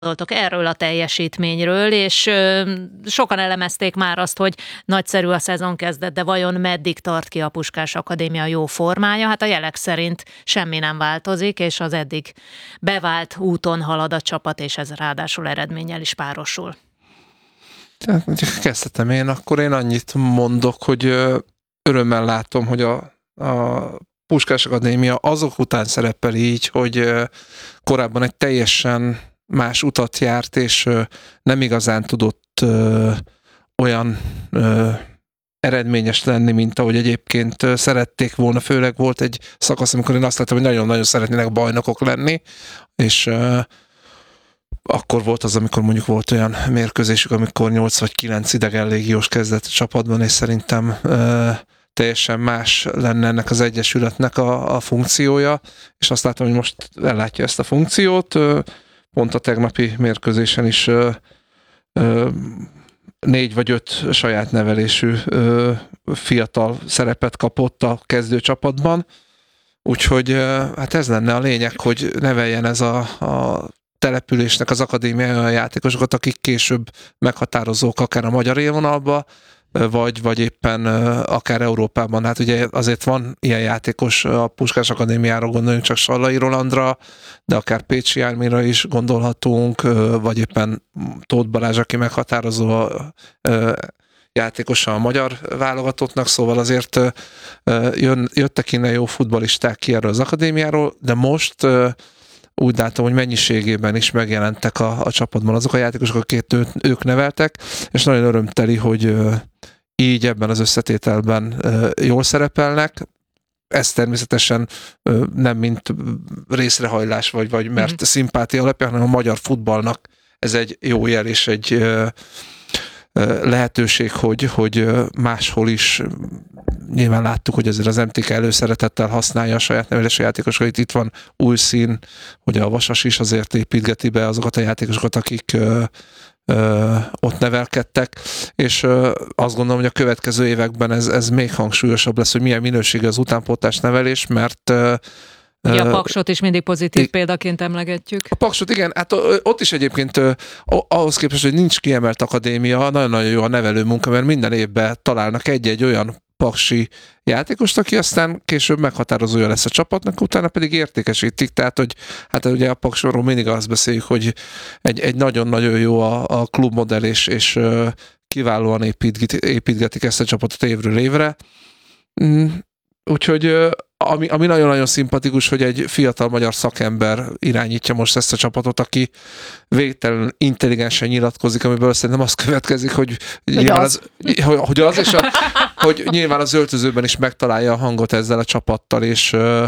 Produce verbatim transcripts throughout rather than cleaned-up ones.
gondoltok erről a teljesítményről, és ö, sokan elemezték már azt, hogy nagyszerű a szezon kezdet, de vajon meddig tart ki a Puskás Akadémia jó formája? Hát a jelek szerint semmi nem változik, és az eddig bevált úton halad a csapat, és ez ráadásul eredménnyel is párosul. Tehát, kezdhetem én, akkor én annyit mondok, hogy örömmel látom, hogy a, a Puskás Akadémia azok után szerepel így, hogy korábban egy teljesen más utat járt, és nem igazán tudott ö, olyan ö, eredményes lenni, mint ahogy egyébként szerették volna. Főleg volt egy szakasz, amikor én azt láttam, hogy nagyon-nagyon szeretnének bajnokok lenni, és ö, akkor volt az, amikor mondjuk volt olyan mérkőzésük, amikor nyolc vagy kilenc idegen légiós kezdett a csapatban, és szerintem ö, teljesen más lenne ennek az egyesületnek a, a funkciója, és azt látom, hogy most ellátja ezt a funkciót. Ö, Pont a tegnapi mérkőzésen is ö, ö, négy vagy öt saját nevelésű ö, fiatal szerepet kapott a kezdőcsapatban. Úgyhogy ö, hát ez lenne a lényeg, hogy neveljen ez a, a településnek az akadémia olyan játékosokat, akik később meghatározók akár a magyar élvonalba, vagy, vagy éppen akár Európában. Hát ugye azért van ilyen játékos a Puskás Akadémiára, gondoljunk csak Sallai Rolandra, de akár Pécsi Ármira is gondolhatunk, vagy éppen Tóth Balázs, aki meghatározó játékosa a magyar válogatottnak, szóval azért jön, jöttek innen jó futballisták ki erről az akadémiáról, de most úgy látom, hogy mennyiségében is megjelentek a, a csapatban azok a játékosok, akiket ő, ők neveltek, és nagyon örömteli, hogy így ebben az összetételben jól szerepelnek. Ez természetesen nem mint részrehajlás, vagy, vagy mert mm-hmm. szimpátia alapján, hanem a magyar futballnak ez egy jó jel, és egy lehetőség, hogy, hogy máshol is nyilván láttuk, hogy azért az em té ká előszeretettel használja a saját nevelési játékosokat. Itt van új szín, hogy a Vasas is azért építgeti be azokat a játékosokat, akik ö, ö, ott nevelkedtek, és ö, azt gondolom, hogy a következő években ez, ez még hangsúlyosabb lesz, hogy milyen minőségű az utánpótlás nevelés, mert ö, Ja, a Paksot is mindig pozitív példaként emlegetjük. A Paksot, igen, hát ott is egyébként ahhoz képest, hogy nincs kiemelt akadémia, nagyon-nagyon jó a nevelő munka, mert minden évben találnak egy-egy olyan paksi játékost, aki aztán később meghatározója lesz a csapatnak, utána pedig értékesítik, tehát hogy hát ugye a Paksról mindig azt beszéljük, hogy egy, egy nagyon-nagyon jó a, a klubmodell, és, és kiválóan építgetik, építgetik ezt a csapatot évről évre. Úgyhogy ami, ami nagyon-nagyon szimpatikus, hogy egy fiatal magyar szakember irányítja most ezt a csapatot, aki végtelenül intelligensen nyilatkozik, amiből szerintem az következik, hogy, hogy nyilván az, az, hogy, hogy az és a, hogy nyilván az öltözőben is megtalálja a hangot ezzel a csapattal, és ö,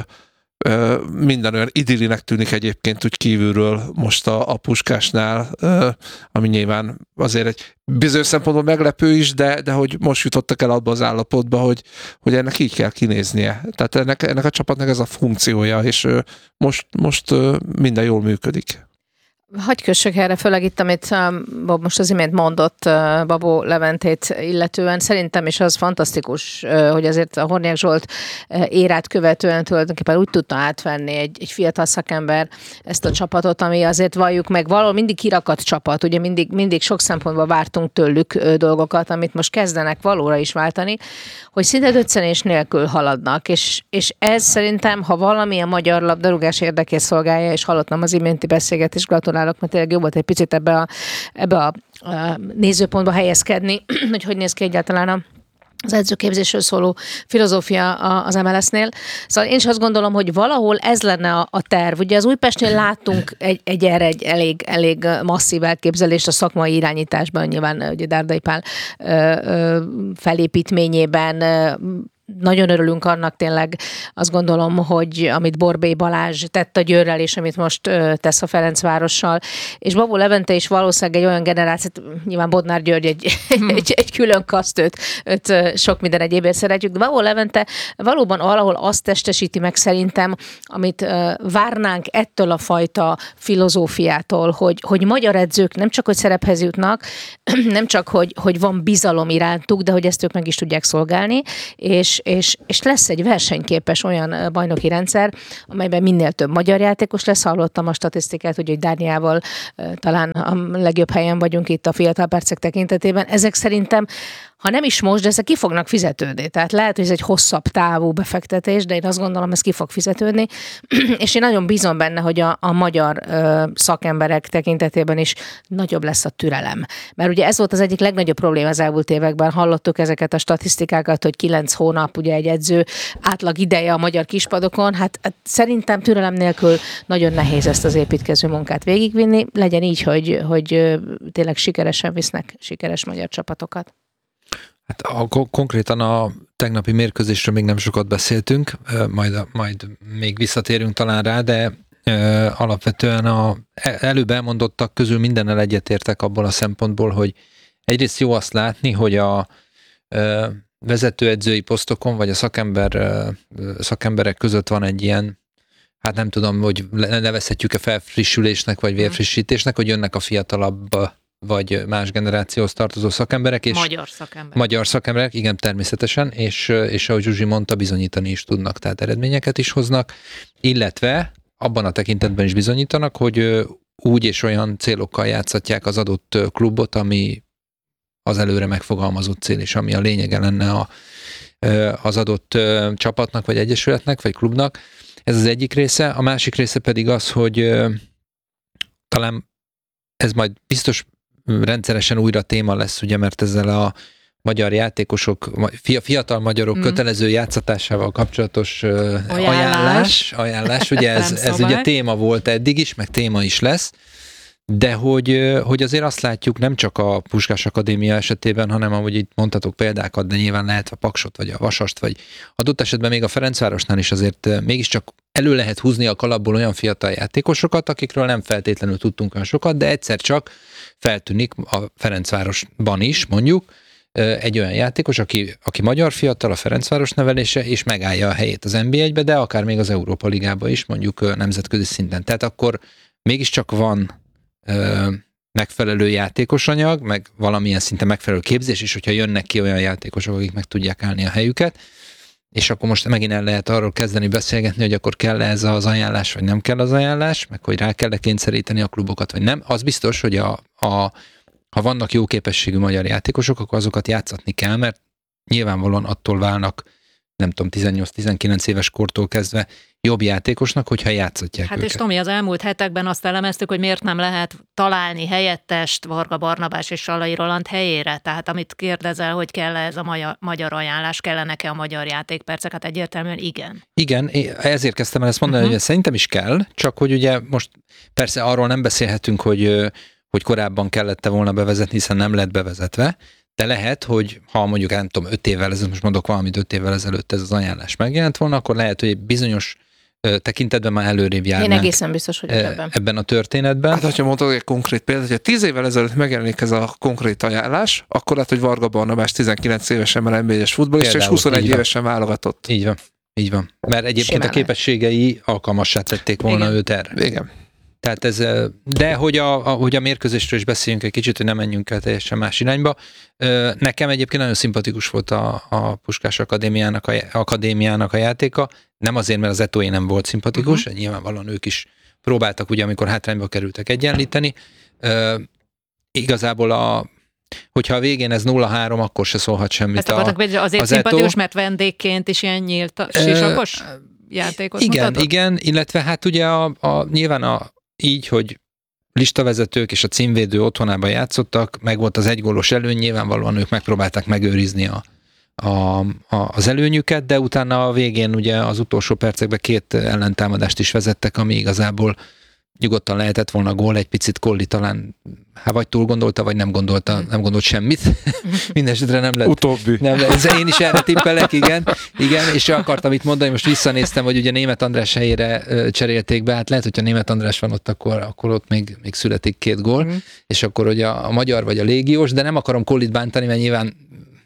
ö, minden olyan idillinek tűnik egyébként úgy kívülről most a, a Puskásnál, ö, ami nyilván azért egy bizonyos szempontból meglepő is, de, de hogy most jutottak el abba az állapotba, hogy, hogy ennek így kell kinéznie. Tehát ennek, ennek a csapatnak ez a funkciója, és ö, most, most ö, minden jól működik. Hagy kössök erre, főleg itt, amit Bob most az imént mondott Babó Leventét illetően. Szerintem is az fantasztikus, hogy azért a Hornyák Zsolt érát követően tulajdonképpen úgy tudta átvenni egy, egy fiatal szakember ezt a csapatot, ami azért valljuk meg, valahol mindig kirakat csapat, ugye mindig, mindig sok szempontból vártunk tőlük dolgokat, amit most kezdenek valóra is váltani, hogy szinte döccenés nélkül haladnak, és, és ez szerintem, ha valami a magyar labdarúgás érdekét szolgálja, és hallottam az iménti beszélgetést, gratulálok, mert tényleg jó volt egy picit ebbe a, ebbe a, a nézőpontba helyezkedni, hogy hogy néz ki egyáltalán a az edzőképzésről szóló filozófia az em el es-nél. Szóval én is azt gondolom, hogy valahol ez lenne a, a terv. Ugye az Újpestnél láttunk egy, egy erre egy elég, elég masszív elképzelést a szakmai irányításban, nyilván ugye Dárdai Pál ö, ö, felépítményében, ö, nagyon örülünk annak tényleg, azt gondolom, hogy amit Borbély Balázs tett a Győrrel, és amit most ö, tesz a Ferencvárossal, és Babó Levente is valószínűleg egy olyan generációt, nyilván Bodnár György egy, hmm. egy, egy külön kaszt, őt, őt sok minden egyébért szeretjük, de Babó Levente valóban valahol azt testesíti meg szerintem, amit ö, várnánk ettől a fajta filozófiától, hogy, hogy magyar edzők nem csak, hogy szerephez jutnak, nem csak, hogy, hogy van bizalom irántuk, de hogy ezt ők meg is tudják szolgálni, és és, és lesz egy versenyképes olyan bajnoki rendszer, amelyben minél több magyar játékos lesz. Hallottam a statisztikát, hogy, hogy Dániával talán a legjobb helyen vagyunk itt a fiatal percek tekintetében. Ezek szerintem, ha nem is most, de ezek ki fognak fizetődni. Tehát lehet, hogy ez egy hosszabb távú befektetés, de én azt gondolom, ez ki fog fizetődni. És én nagyon bízom benne, hogy a, a magyar ö, szakemberek tekintetében is nagyobb lesz a türelem. Mert ugye ez volt az egyik legnagyobb probléma az elmúlt években. Hallottuk ezeket a statisztikákat, hogy kilenc hónap ugye egy edző átlag ideje a magyar kispadokon. Hát, hát szerintem türelem nélkül nagyon nehéz ezt az építkező munkát végigvinni. Legyen így, hogy, hogy tényleg sikeresen visznek sikeres magyar csapatokat. Hát a, konkrétan a tegnapi mérkőzésről még nem sokat beszéltünk, majd, majd még visszatérünk talán rá, de ö, alapvetően a előbb elmondottak közül mindennel egyetértek abból a szempontból, hogy egyrészt jó azt látni, hogy a ö, vezetőedzői posztokon, vagy a szakember, ö, szakemberek között van egy ilyen, hát nem tudom, hogy nevezhetjük-e felfrissülésnek, vagy vérfrissítésnek, hogy jönnek a fiatalabb vagy más generációhoz tartozó szakemberek. És magyar szakemberek. Magyar szakemberek, igen, természetesen, és, és ahogy Zsuzsi mondta, bizonyítani is tudnak, tehát eredményeket is hoznak, illetve abban a tekintetben is bizonyítanak, hogy úgy és olyan célokkal játszatják az adott klubot, ami az előre megfogalmazott cél, és ami a lényege lenne a, az adott csapatnak, vagy egyesületnek, vagy klubnak. Ez az egyik része. A másik része pedig az, hogy talán ez majd biztos rendszeresen újra téma lesz, ugye, mert ezzel a magyar játékosok, fiatal magyarok mm. kötelező játszatásával kapcsolatos ajánlás, ajánlás, ajánlás ugye ez, ez ugye téma volt eddig is, meg téma is lesz, de hogy, hogy azért azt látjuk nem csak a Puskás Akadémia esetében, hanem ahogy itt mondhatok példákat, de nyilván lehet a Paksot, vagy a Vasast, vagy adott esetben még a Ferencvárosnál is azért mégiscsak elő lehet húzni a kalapból olyan fiatal játékosokat, akikről nem feltétlenül tudtunk olyan sokat, de egyszer csak feltűnik a Ferencvárosban is, mondjuk, egy olyan játékos, aki, aki magyar fiatal, a Ferencváros nevelése, és megállja a helyét az en bé egybe, de akár még az Európa Ligába is, mondjuk nemzetközi szinten. Tehát akkor mégiscsak van ö, megfelelő játékosanyag, meg valamilyen szinte megfelelő képzés is, hogyha jönnek ki olyan játékosok, akik meg tudják állni a helyüket, és akkor most megint el lehet arról kezdeni beszélgetni, hogy akkor kell ez az ajánlás, vagy nem kell az ajánlás, meg hogy rá kell-e kényszeríteni a klubokat, vagy nem. Az biztos, hogy a, a, ha vannak jó képességű magyar játékosok, akkor azokat játszatni kell, mert nyilvánvalóan attól válnak, nem tudom, tizennyolc-tizenkilenc éves kortól kezdve jobb játékosnak, hogyha játszatják Hát őket. és Tomi, az elmúlt hetekben azt elemeztük, hogy miért nem lehet találni helyettest Varga Barnabás és Sallai Roland helyére. Tehát amit kérdezel, hogy kell ez a magyar, magyar ajánlás, kellene-e a magyar játékpercek, hát egyértelműen igen. Igen, ezért kezdtem el ezt mondani, uh-huh. hogy szerintem is kell, csak hogy ugye most persze arról nem beszélhetünk, hogy, hogy korábban kellett volna bevezetni, hiszen nem lett bevezetve, de lehet, hogy ha mondjuk nem tudom, öt évvel ezelőtt, most mondok valamit, öt évvel ezelőtt ez az ajánlás megjelent volna, akkor lehet, hogy bizonyos tekintetben már előrébb járnánk. Én egészen biztos, hogy ebben. Ebben a történetben. Hát, hogyha mondok egy konkrét példát, hogyha tíz évvel ezelőtt megjelenik ez a konkrét ajánlás, akkor lehet, hogy Varga Barnabás tizenkilenc évesen már en bé egyes futballista, és huszonegy évesen válogatott. Így van, így van. Mert egyébként Simán a képességei alkalmassá tették volna Igen. őt erre. Igen. Tehát ez, de hogy a, a, hogy a mérkőzésről is beszéljünk egy kicsit, hogy nem menjünk el teljesen más irányba. Nekem egyébként nagyon szimpatikus volt a, a Puskás Akadémiának a, Akadémiának a játéka. Nem azért, mert az Etoé nem volt szimpatikus, uh-huh. nyilvánvalóan ők is próbáltak, ugye, amikor hátrányba kerültek, egyenlíteni. Uh, igazából a hogyha a végén ez nulla három, akkor se szólhat semmit. Ezt akartak a, azért az szimpatikus, Etoé. Mert vendégként is ilyen nyílt sisakos uh, játékot Igen, mutatott? igen, illetve hát ugye a, a, nyilván a, így, hogy listavezetők és a címvédő otthonában játszottak, meg volt az egygólos előny, nyilvánvalóan ők megpróbálták megőrizni a, a, a, az előnyüket, de utána a végén ugye az utolsó percekben két ellentámadást is vezettek, ami igazából nyugodtan lehetett volna gól, egy picit Kolli talán, hát vagy túl gondolta, vagy nem gondolta, nem gondolt semmit. Mindenesetre nem lett. Utóbbi. Nem lett. Én is erre tippelek, igen. Igen, és akartam itt mondani, most visszanéztem, hogy ugye Németh András helyére cserélték be, hát lehet, hogyha Németh András van ott, akkor, akkor ott még, még születik két gól, mm. és akkor ugye a, a magyar vagy a légiós, de nem akarom Kollit bántani, mert nyilván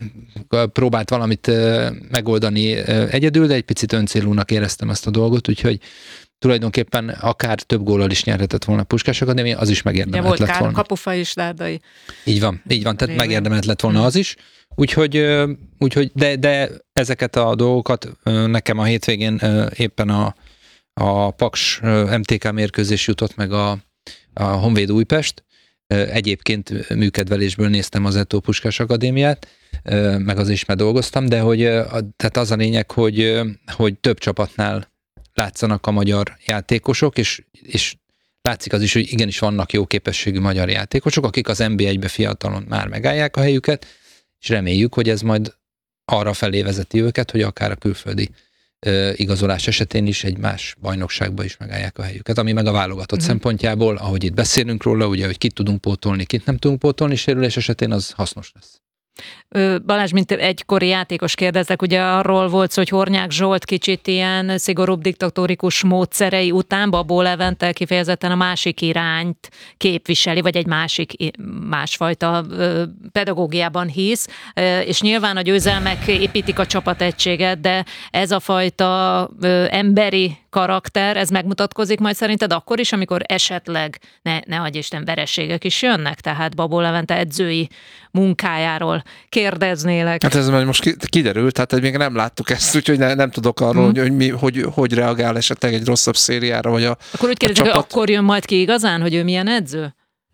próbált valamit megoldani egyedül, de egy picit öncélúnak éreztem ezt a dolgot, úgyhogy tulajdonképpen akár több góllal is nyerhetett volna a Puskás Akadémia, az is megérdemelt ja, volt lett kár, volna. Kapufa is, Dárdai. Így van, így van, tehát megérdemelt lett volna az is. Úgyhogy, úgyhogy de, de ezeket a dolgokat nekem a hétvégén éppen a, a Paks em té ká mérkőzés jutott meg a, a Honvéd Újpest. Egyébként műkedvelésből néztem az Eto Puskás Akadémiát, meg az is már dolgoztam, de hogy tehát az a lényeg, hogy, hogy több csapatnál látszanak a magyar játékosok, és, és látszik az is, hogy igenis vannak jó képességű magyar játékosok, akik az en bé egybe fiatalon már megállják a helyüket, és reméljük, hogy ez majd arra felé vezeti őket, hogy akár a külföldi ö, igazolás esetén is egy más bajnokságba is megállják a helyüket, ami meg a válogatott mm-hmm. szempontjából, ahogy itt beszélünk róla, ugye, hogy kit tudunk pótolni, kit nem tudunk pótolni, sérülés esetén az hasznos lesz. Balázs, mint egykori játékos kérdezlek, ugye arról volt szó, hogy Hornyák Zsolt kicsit ilyen szigorúbb diktatórikus módszerei után Babó Levente kifejezetten a másik irányt képviseli, vagy egy másik, másfajta pedagógiában hisz, és nyilván a győzelmek építik a csapategységet, de ez a fajta emberi karakter, ez megmutatkozik majd szerinted akkor is, amikor esetleg, ne, ne adj Isten, vereségek is jönnek, tehát Babó Levente edzői munkájáról kérdeznélek. Hát ez most kiderült, tehát még nem láttuk ezt, úgyhogy ne, nem tudok arról, hmm. hogy, hogy, mi, hogy hogy reagál esetleg egy rosszabb szériára, vagy a Akkor úgy kérdezik, hogy akkor jön majd ki igazán, hogy ő milyen edző?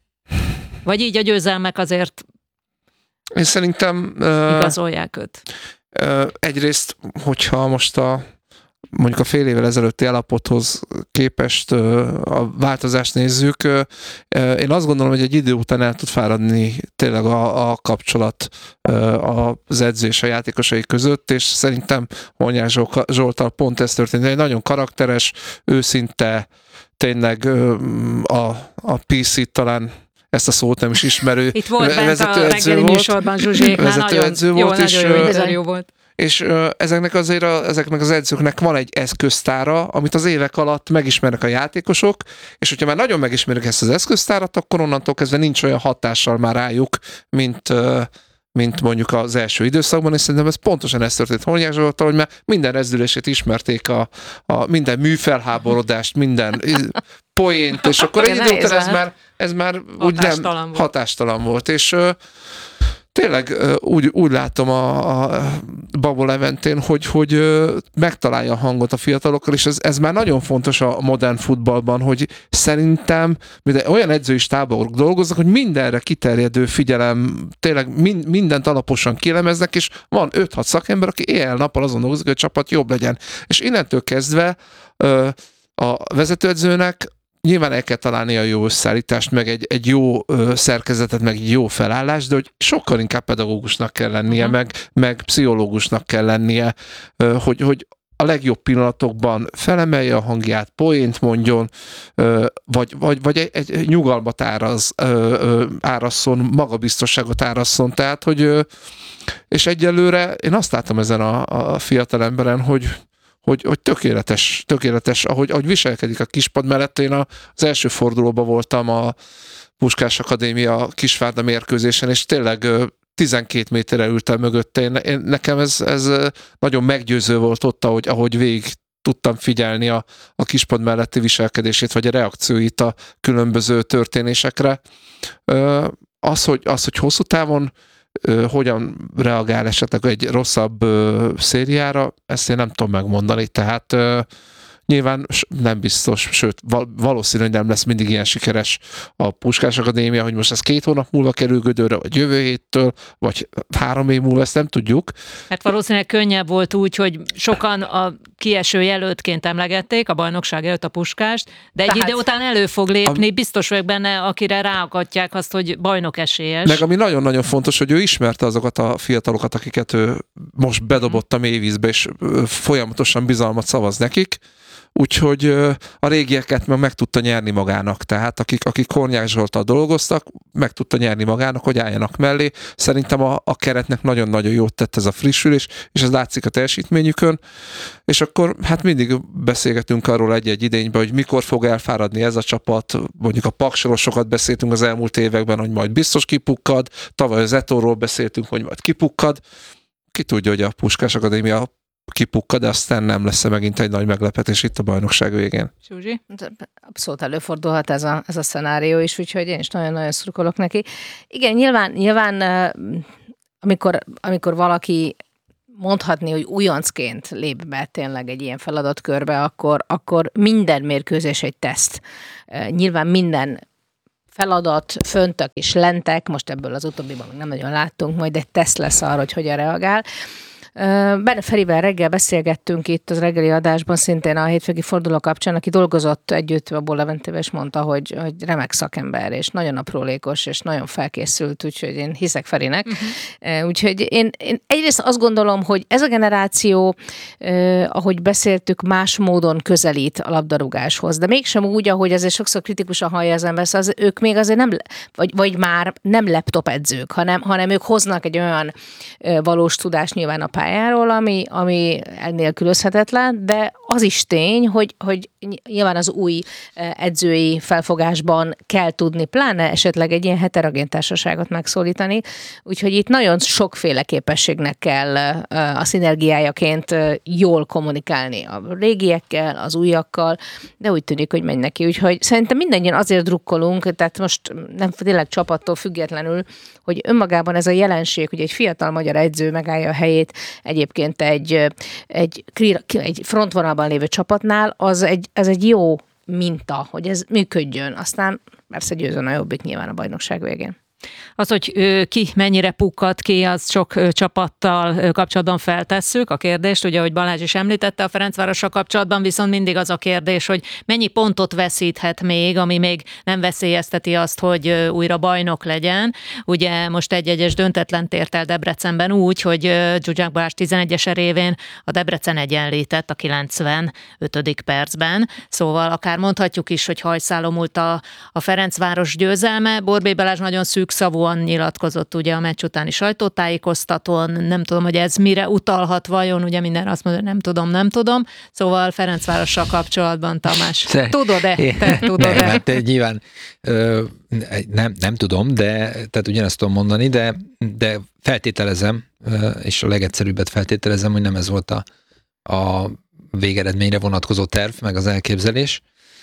Vagy így a győzelmek azért én szerintem igazolják őt? Uh, egyrészt, hogyha most a mondjuk a fél évvel ezelőtti állapothoz képest a változást nézzük, én azt gondolom, hogy egy idő után el tud fáradni tényleg a, a kapcsolat az edző és a játékosai között, és szerintem Hornyák Zsolttal pont ez történt. Egy nagyon karakteres, őszinte, tényleg a, a pé cé talán ezt a szót nem is ismerő itt volt bent a reggeli műsorban Zsuzséknál, nagyon jó, volt, nagyon és, jó, jó volt. És ö, ezeknek azért a, ezeknek az edzőknek van egy eszköztára, amit az évek alatt megismernek a játékosok, és hogyha már nagyon megismerik ezt az eszköztárat, akkor onnantól kezdve nincs olyan hatással már rájuk, mint, ö, mint mondjuk az első időszakban, és szerintem ez pontosan ez történt Hornyák Zsolttal, hogy már minden rezdülését ismerték, a, a minden műfelháborodást, minden poént, és akkor egy idő után ez már, ez már úgy nem volt. hatástalan volt, és ö, tényleg úgy, úgy látom a, a Babó Leventén, hogy, hogy megtalálja a hangot a fiatalokkal, és ez, ez már nagyon fontos a modern futballban, hogy szerintem olyan edzői stábok dolgoznak, hogy mindenre kiterjedő figyelem, tényleg mind, mindent alaposan kielemeznek, és van öt-hat szakember, aki éjjel-nappal azon dolgozik, hogy a csapat jobb legyen. És innentől kezdve a vezetőedzőnek nyilván el kell találni a jó összeállítást, meg egy, egy jó ö, szerkezetet, meg egy jó felállást, de hogy sokkal inkább pedagógusnak kell lennie, uh-huh. meg, meg pszichológusnak kell lennie, ö, hogy, hogy a legjobb pillanatokban felemelje a hangját, poént mondjon, ö, vagy, vagy, vagy egy, egy nyugalmat áraz, ö, ö, árasszon, magabiztosságot árasszon, tehát, hogy ö, és egyelőre én azt látom ezen a, a fiatal emberen, hogy Hogy, hogy tökéletes, tökéletes, ahogy, ahogy viselkedik a kispad mellett. Én az első fordulóban voltam a Puskás Akadémia Kisvárda mérkőzésen, és tényleg tizenkét méterre ültem mögötte. Én, én, nekem ez, ez nagyon meggyőző volt ott, ahogy, ahogy végig tudtam figyelni a, a kispad melletti viselkedését, vagy a reakcióit a különböző történésekre. Az, hogy, az, hogy hosszú távon hogyan reagál esetleg egy rosszabb ö, szériára, ezt én nem tudom megmondani, tehát ö, nyilván nem biztos, sőt val- valószínű, hogy nem lesz mindig ilyen sikeres a Puskás Akadémia, hogy most ez két hónap múlva kerül Gödörre, vagy jövő héttől, vagy három év múlva, ezt nem tudjuk. Hát valószínűleg könnyebb volt úgy, hogy sokan a kieső jelöltként emlegették, a bajnokság előtt a Puskást, de egy Tehát idő után elő fog lépni, a... biztos vagyok benne, akire ráakadják azt, hogy bajnok esélyes. Meg ami nagyon-nagyon fontos, hogy ő ismerte azokat a fiatalokat, akiket ő most bedobott a mélyvízbe, és folyamatosan bizalmat szavaz nekik, úgyhogy a régieket meg, meg tudta nyerni magának, tehát akik, akik Hornyák Zsolttal dolgoztak, meg tudta nyerni magának, hogy álljanak mellé. Szerintem a, a keretnek nagyon-nagyon jót tett ez a frissülés, és ez látszik a teljesítményükön, és akkor hát mindig beszélgetünk arról egy-egy idényben, hogy mikor fog elfáradni ez a csapat, mondjuk a Paksról sokat beszéltünk az elmúlt években, hogy majd biztos kipukkad, tavaly az Etóról beszéltünk, hogy majd kipukkad, ki tudja, hogy a Puskás Akadémia kipukkad, de aztán nem lesz megint egy nagy meglepetés itt a bajnokság végén. Zsuzsi? Abszolút előfordulhat ez a, ez a szenárió is, úgyhogy én is nagyon-nagyon szurkolok neki. Igen, nyilván, nyilván amikor, amikor valaki mondhatni, hogy újoncként lép be tényleg egy ilyen feladatkörbe, akkor, akkor minden mérkőzés egy teszt. Nyilván minden feladat, föntek és lentek, most ebből az utóbbiban még nem nagyon láttunk, majd egy teszt lesz arra, hogy hogyan reagál. Benne Ferivel reggel beszélgettünk itt az reggeli adásban, szintén a hétvégi forduló kapcsán, aki dolgozott együtt a Bó Leventével, és mondta, hogy, hogy remek szakember, és nagyon aprólékos, és nagyon felkészült, úgyhogy én hiszek Ferinek. Uh-huh. Úgyhogy én, én egyrészt azt gondolom, hogy ez a generáció, eh, ahogy beszéltük, más módon közelít a labdarúgáshoz, de mégsem úgy, ahogy azért sokszor kritikusan hallja az ember, az, ők még azért nem, vagy, vagy már nem laptop edzők, hanem, hanem ők hoznak egy olyan eh, valós tudást nyilván a pályáról, ami, ami elnélkülözhetetlen, de az is tény, hogy, hogy nyilván az új edzői felfogásban kell tudni, pláne esetleg egy ilyen heterogén társaságot megszólítani, úgyhogy itt nagyon sokféle képességnek kell a szinergiájaként jól kommunikálni a régiekkel, az újakkal, de úgy tűnik, hogy megy neki, úgyhogy szerintem mindannyian azért drukkolunk, tehát most nem tényleg csapattól függetlenül, hogy önmagában ez a jelenség, hogy egy fiatal magyar edző megállja a helyét egyébként egy, egy, egy frontvonalban lévő csapatnál, az egy, ez egy jó minta, hogy ez működjön. Aztán persze győzön a Jobbik nyilván a bajnokság végén. Az, hogy ki mennyire pukkad ki, az sok csapattal kapcsolatban feltesszük a kérdést, ugye, ahogy Balázs is említette, a Ferencvárossal kapcsolatban viszont mindig az a kérdés, hogy mennyi pontot veszíthet még, ami még nem veszélyezteti azt, hogy újra bajnok legyen. Ugye most egy-egyes döntetlen tért el Debrecenben úgy, hogy Zsuzsák Balázs tizenegyes révén a Debrecen egyenlített a kilencvenötödik percben. Szóval akár mondhatjuk is, hogy hajszálomult a, a Ferencváros győzelme. Borbély Balázs nagyon szűk szavúan nyilatkozott ugye a meccs utáni sajtótájékoztatón, nem tudom, hogy ez mire utalhat vajon, ugye minden azt mondja, nem tudom, nem tudom. Szóval Ferencvárossal kapcsolatban, Tamás. Te, tudod-e? Te tudod-e? Nem, hát nyilván ö, nem, nem tudom, de tehát ugyanezt tudom mondani, de, de feltételezem, és a legegyszerűbbet feltételezem, hogy nem ez volt a, a végeredményre vonatkozó terv, meg az elképzelés.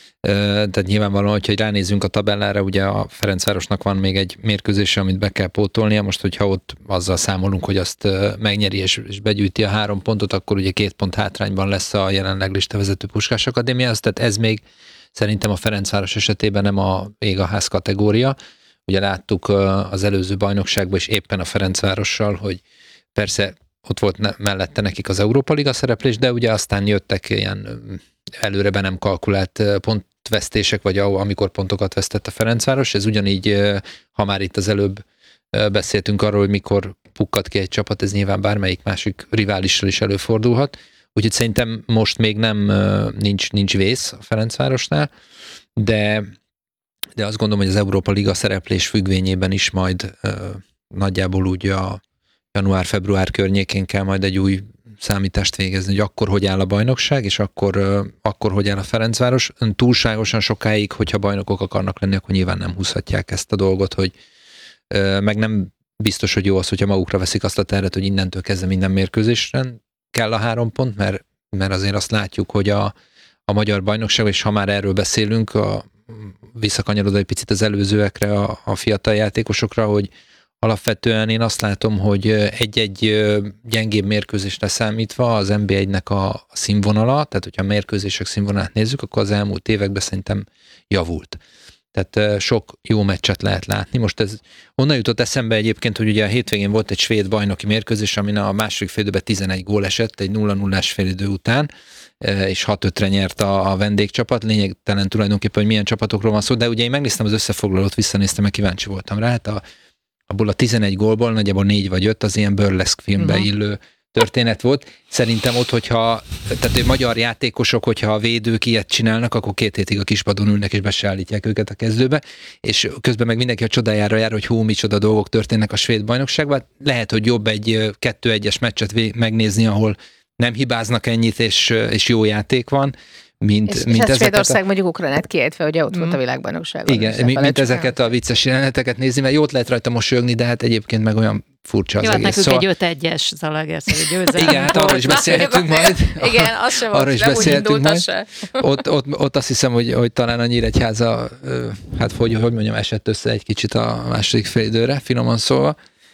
Tehát nyilvánvalóan, hogyha ránézzünk a tabellára, ugye a Ferencvárosnak van még egy mérkőzése, amit be kell pótolnia, most hogyha ott azzal számolunk, hogy azt megnyeri és, és begyűjti a három pontot, akkor ugye két pont hátrányban lesz a jelenleg listavezető Puskás Akadémia, tehát ez még szerintem a Ferencváros esetében nem a ég a ház kategória. Ugye láttuk az előző bajnokságban is éppen a Ferencvárossal, hogy persze ott volt mellette nekik az Európa Liga szereplés, de ugye aztán jöttek ilyen előre be nem kalkulált pontvesztések, vagy amikor pontokat vesztett a Ferencváros. Ez ugyanígy, ha már itt az előbb beszéltünk arról, hogy mikor pukkad ki egy csapat, ez nyilván bármelyik másik riválissal is előfordulhat. Úgyhogy szerintem most még nem nincs, nincs vész a Ferencvárosnál, de, de azt gondolom, hogy az Európa Liga szereplés függvényében is majd nagyjából úgy a január-február környékén kell majd egy új számítást végezni, hogy akkor hogy áll a bajnokság, és akkor, akkor hogy áll a Ferencváros. Túlságosan sokáig, hogyha bajnokok akarnak lenni, akkor nyilván nem húzhatják ezt a dolgot, hogy meg nem biztos, hogy jó az, hogyha magukra veszik azt a terhet, hogy innentől kezdve minden mérkőzésre kell a három pont, mert, mert azért azt látjuk, hogy a, a magyar bajnokság, és ha már erről beszélünk, a, visszakanyarodva egy picit az előzőekre, a, a fiatal játékosokra, hogy alapvetően én azt látom, hogy egy-egy gyengébb mérkőzésre számítva az en bé egynek a színvonala, tehát hogyha a mérkőzések színvonalát nézzük, akkor az elmúlt években szerintem javult. Tehát sok jó meccset lehet látni. Most ez onnan jutott eszembe egyébként, hogy ugye a hétvégén volt egy svéd bajnoki mérkőzés, amin a második félidőben tizenegy gól esett egy nulla nullás félidő után, és hat ötre nyert a, a vendégcsapat. Lényegtelen tulajdonképpen, hogy milyen csapatokról van szó, de ugye én megnéztem az összefoglalót, visszanéztem, mert kíváncsi voltam rá. Hát a abból a tizenegy gólból nagyjából négy vagy öt az ilyen burleszk filmbe uh-huh. illő történet volt. Szerintem ott, hogyha, tehát hogy magyar játékosok, hogyha a védők ilyet csinálnak, akkor két hétig a kispadon ülnek és be se állítják őket a kezdőbe, és közben meg mindenki a csodájára jár, hogy hú, micsoda dolgok történnek a svéd bajnokságban. Lehet, hogy jobb egy kettő egyes meccset megnézni, ahol nem hibáznak ennyit, és, és jó játék van, mint, és, mint és ezeket. Svédország mondjuk Ukrajnát kiejtve, ugye ott mm. volt a világbajnokságon. Igen, mint, mint ezeket a vicces jeleneteket nézni, mert jót lehet rajta mosolyogni, de hát egyébként meg olyan furcsa az jó, egész. Nekünk szóval... egy öt egyes Zalaegerszegi győzelem. Igen, hát arról is beszélhetünk majd. Igen, az sem volt, is nem úgy indult az se. Ott, ott, ott azt hiszem, hogy, hogy talán a Nyíregyháza, hát hogy, hogy mondjam, esett össze egy kicsit a második félidőre, finoman szólva.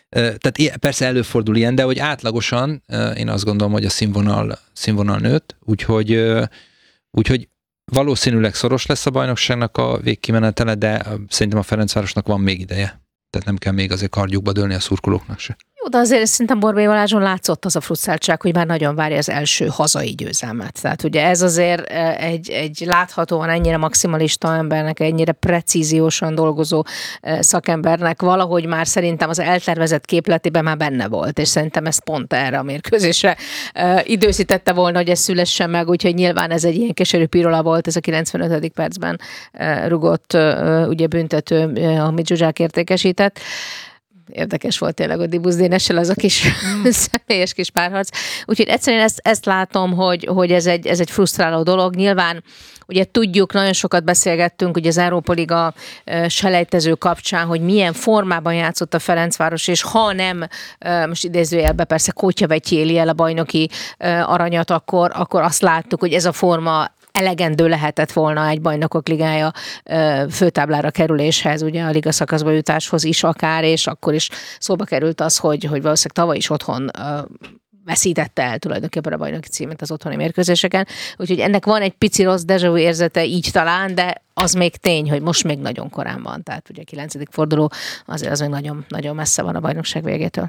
Tehát persze előfordul ilyen, de hogy átlagosan én azt gondolom, hogy a színvonal, színvonal nőtt, úgyhogy, úgyhogy valószínűleg szoros lesz a bajnokságnak a végkimenetele, de szerintem a Ferencvárosnak van még ideje. Tehát nem kell még azért kardjukba dőlni a szurkolóknak se. Jó, de azért szerintem Borbély Balázson látszott az a frusztráltság, hogy már nagyon várja az első hazai győzelmet. Tehát ugye ez azért egy, egy láthatóan ennyire maximalista embernek, ennyire precíziósan dolgozó szakembernek valahogy már szerintem az eltervezett képletében már benne volt, és szerintem ez pont erre a mérkőzésre időzítette volna, hogy ez szülessen meg, úgyhogy nyilván ez egy ilyen keserű pirola volt, ez a kilencvenötödik percben rugott ugye büntető, amit Zsuzsák értékesített. Érdekes volt tényleg a Dibusz Dénessel az a kis mm. személyes kis párharc. Úgyhogy egyszerűen ezt, ezt látom, hogy, hogy ez, egy, ez egy frusztráló dolog. Nyilván ugye tudjuk, nagyon sokat beszélgettünk ugye az Európa Liga selejtező kapcsán, hogy milyen formában játszott a Ferencváros, és ha nem, most idézőjelben persze Kótyavegy éli el a bajnoki aranyat, akkor, akkor azt láttuk, hogy ez a forma elegendő lehetett volna egy bajnokok ligája főtáblára kerüléshez, ugye a liga szakaszba jutáshoz is akár, és akkor is szóba került az, hogy, hogy valószínűleg tavaly is otthon veszítette el tulajdonképpen a bajnoki címet az otthoni mérkőzéseken. Úgyhogy ennek van egy pici rossz déjà vu érzete így talán, de az még tény, hogy most még nagyon korán van. Tehát ugye a kilencedik forduló azért az még nagyon, nagyon messze van a bajnokság végétől.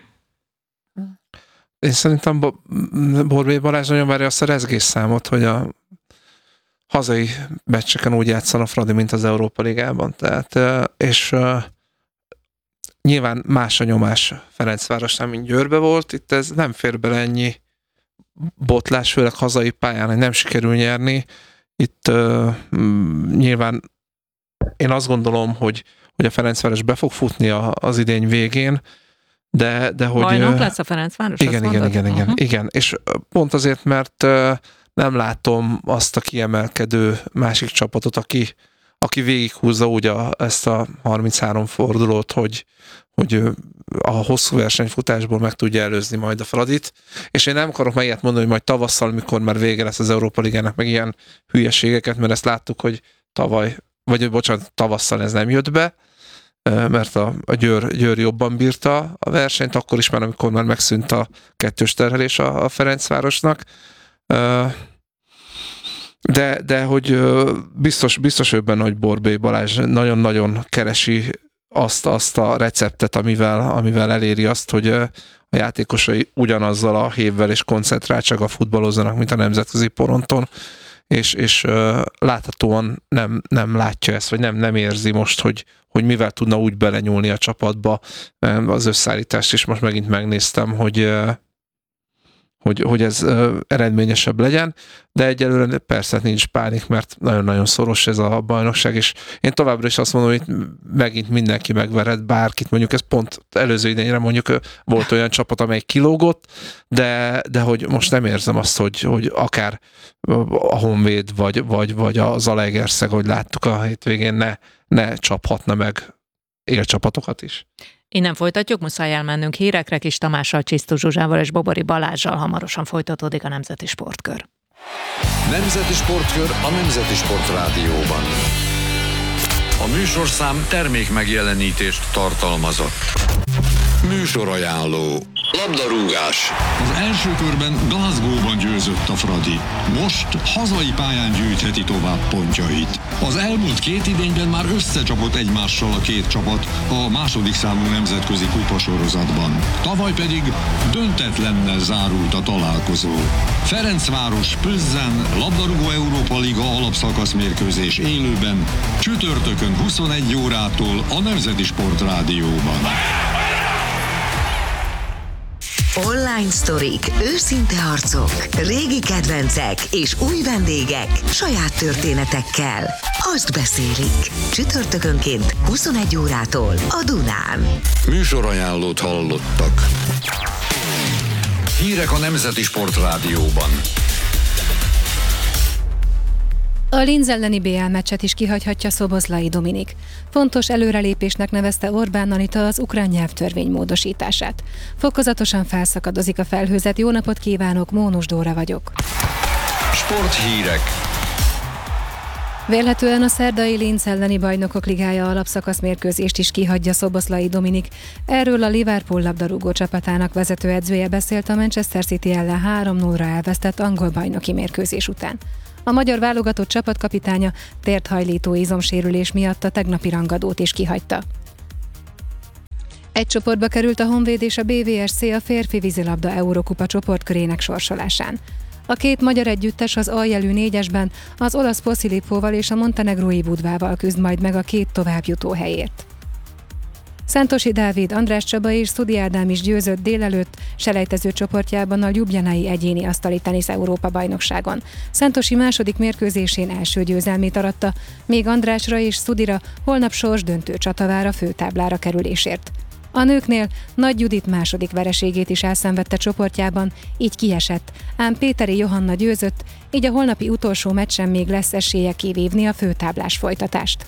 Én szerintem Borbély Balázs nagyon várja azt a rezgés számot, hogy a hazai meccseken úgy játszan a Fradi, mint az Európa Ligában. Tehát, és uh, nyilván más a nyomás Ferencvárosnál, mint Győrbe volt. Itt ez nem fér bele ennyi botlás, főleg hazai pályán, hogy nem sikerül nyerni. Itt uh, nyilván én azt gondolom, hogy, hogy a Ferencváros be fog futni a, az idény végén, de, de hogy... Bajnok lesz a Ferencváros? Igen, igen, igen, igen, uh-huh. igen. És pont azért, mert uh, nem látom azt a kiemelkedő másik csapatot, aki, aki végighúzza úgy a, ezt a harminchárom fordulót, hogy, hogy a hosszú versenyfutásból meg tudja előzni majd a Fradit. És én nem akarok meg ilyet mondani, hogy majd tavasszal, mikor már vége lesz az Európa Ligának, meg ilyen hülyeségeket, mert ezt láttuk, hogy tavaly, vagy bocsánat, tavasszal ez nem jött be, mert a, a Győr, Győr jobban bírta a versenyt, akkor is már, amikor már megszűnt a kettős terhelés a, a Ferencvárosnak. De, de hogy biztos, biztos benne, hogy Borbély Balázs nagyon-nagyon keresi azt, azt a receptet, amivel, amivel eléri azt, hogy a játékosai ugyanazzal a hévvel és koncentráltsággal futballozzanak, mint a nemzetközi poronton, és, és láthatóan nem, nem látja ezt, vagy nem, nem érzi most, hogy, hogy mivel tudna úgy belenyúlni a csapatba. Az összeállítást is most megint megnéztem, hogy Hogy, hogy ez uh, eredményesebb legyen, de egyelőre persze nincs pánik, mert nagyon-nagyon szoros ez a bajnokság, és én továbbra is azt mondom, hogy megint mindenki megverhet bárkit, mondjuk ez pont előző idényre mondjuk volt olyan csapat, amely kilógott, de, de hogy most nem érzem azt, hogy, hogy akár a Honvéd, vagy, vagy, vagy a Zalaegerszeg, hogy láttuk a hétvégén, ne, ne csaphatna meg élcsapatokat is. Innen folytatjuk, muszáj elmennünk hírekre, Kis Tamással, Csisztu Zsuzsával és Bobori Balázssal. Hamarosan folytatódik a Nemzeti Sportkör. Nemzeti Sportkör a Nemzeti Sport Rádióban. A műsorszám termék megjelenítést tartalmazott. Műsorajánló. Labdarúgás. Az első körben Glasgow-ban győzött a Fradi. Most hazai pályán gyűjtheti tovább pontjait. Az elmúlt két idényben már összecsapott egymással a két csapat a második számú nemzetközi kupasorozatban. Tavaly pedig döntetlennel zárult a találkozó. Ferencváros Plzen labdarúgó Európa Liga alapszakasz mérkőzés élőben csütörtökön huszonegy órától a Nemzeti Sport Rádióban. Online sztorik, őszinte arcok, régi kedvencek és új vendégek saját történetekkel. Azt beszélik. Csütörtökönként huszonegy órától a Dunán. Műsorajánlót hallottak. Hírek a Nemzeti Sport Rádióban. A Linz elleni bé el meccset is kihagyhatja Szoboszlai Dominik. Fontos előrelépésnek nevezte Orbán Anita az ukrán nyelvtörvény módosítását. Fokozatosan felszakadozik a felhőzet. Jó napot kívánok, Mónus Dóra vagyok. Sporthírek. Vélhetően a szerdai Linz elleni Bajnokok Ligája alapszakasz mérkőzést is kihagyja Szoboszlai Dominik. Erről a Liverpool labdarúgó csapatának vezetőedzője beszélt a Manchester City ellen három nullra elvesztett angol bajnoki mérkőzés után. A magyar válogatott csapatkapitánya térthajlító izomsérülés miatt a tegnapi rangadót is kihagyta. Egy csoportba került a Honvéd és a bé vé es cé a férfi vízilabda Eurókupa csoportkörének sorsolásán. A két magyar együttes az aljelű négyesben az olasz Posilipóval és a montenegrói Budvával küzd majd meg a két továbbjutó helyért. Szentosi Dávid, András Csaba és Szudi Ádám is győzött délelőtt selejtező csoportjában a ljubljanai egyéni asztali tenisz Európa-bajnokságon. Szentosi második mérkőzésén első győzelmét aratta, még Andrásra és Szudira holnap sorsdöntő csata vár a főtáblára kerülésért. A nőknél Nagy Judit második vereségét is elszenvedte csoportjában, így kiesett, ám Péteri Johanna győzött, így a holnapi utolsó meccsen még lesz esélye kivívni a főtáblás folytatást.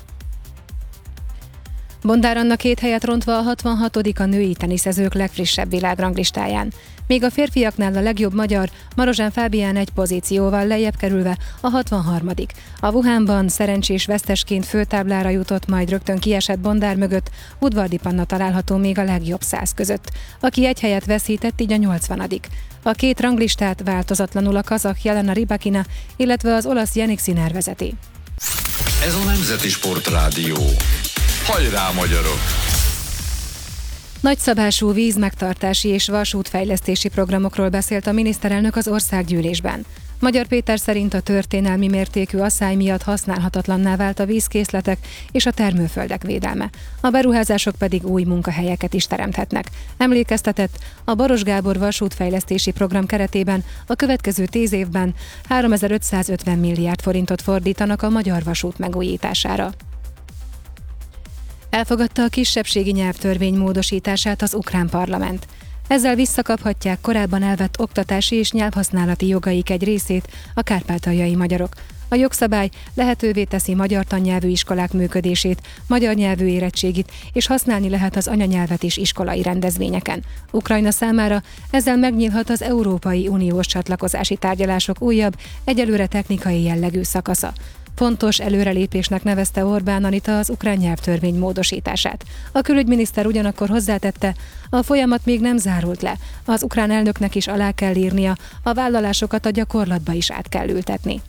Bondár Anna két helyet rontva a hatvanhatodik a női teniszezők legfrissebb világranglistáján. Még a férfiaknál a legjobb magyar, Marozsán Fábián egy pozícióval lejjebb kerülve a hatvanharmadik A Wuhanban szerencsés vesztesként főtáblára jutott, majd rögtön kiesett Bondár mögött Udvardi Panna található még a legjobb száz között, aki egy helyet veszített, így a nyolcvanadik A két ranglistát változatlanul a kazakh Jelena Rybakina, illetve az olasz Jannik Sinner vezeti. Ez a Nemzeti Sportrádió. Hajrá, magyarok! Nagyszabású vízmegtartási és vasútfejlesztési programokról beszélt a miniszterelnök az országgyűlésben. Magyar Péter szerint a történelmi mértékű asszály miatt használhatatlanná vált a vízkészletek és a termőföldek védelme. A beruházások pedig új munkahelyeket is teremthetnek. Emlékeztetett, a Baros Gábor vasútfejlesztési program keretében a következő tíz évben háromezer-ötszázötven milliárd forintot fordítanak a magyar vasút megújítására. Elfogadta a kisebbségi nyelvtörvény módosítását az ukrán parlament. Ezzel visszakaphatják korábban elvett oktatási és nyelvhasználati jogaik egy részét a kárpátaljai magyarok. A jogszabály lehetővé teszi magyar tannyelvű iskolák működését, magyar nyelvű érettségit, és használni lehet az anyanyelvet is iskolai rendezvényeken. Ukrajna számára ezzel megnyílhat az Európai Uniós csatlakozási tárgyalások újabb, egyelőre technikai jellegű szakasza. Fontos előrelépésnek nevezte Orbán Anita az ukrán nyelvtörvény módosítását. A külügyminiszter ugyanakkor hozzátette, a folyamat még nem zárult le, az ukrán elnöknek is alá kell írnia, a vállalásokat a gyakorlatba is át kell ültetni.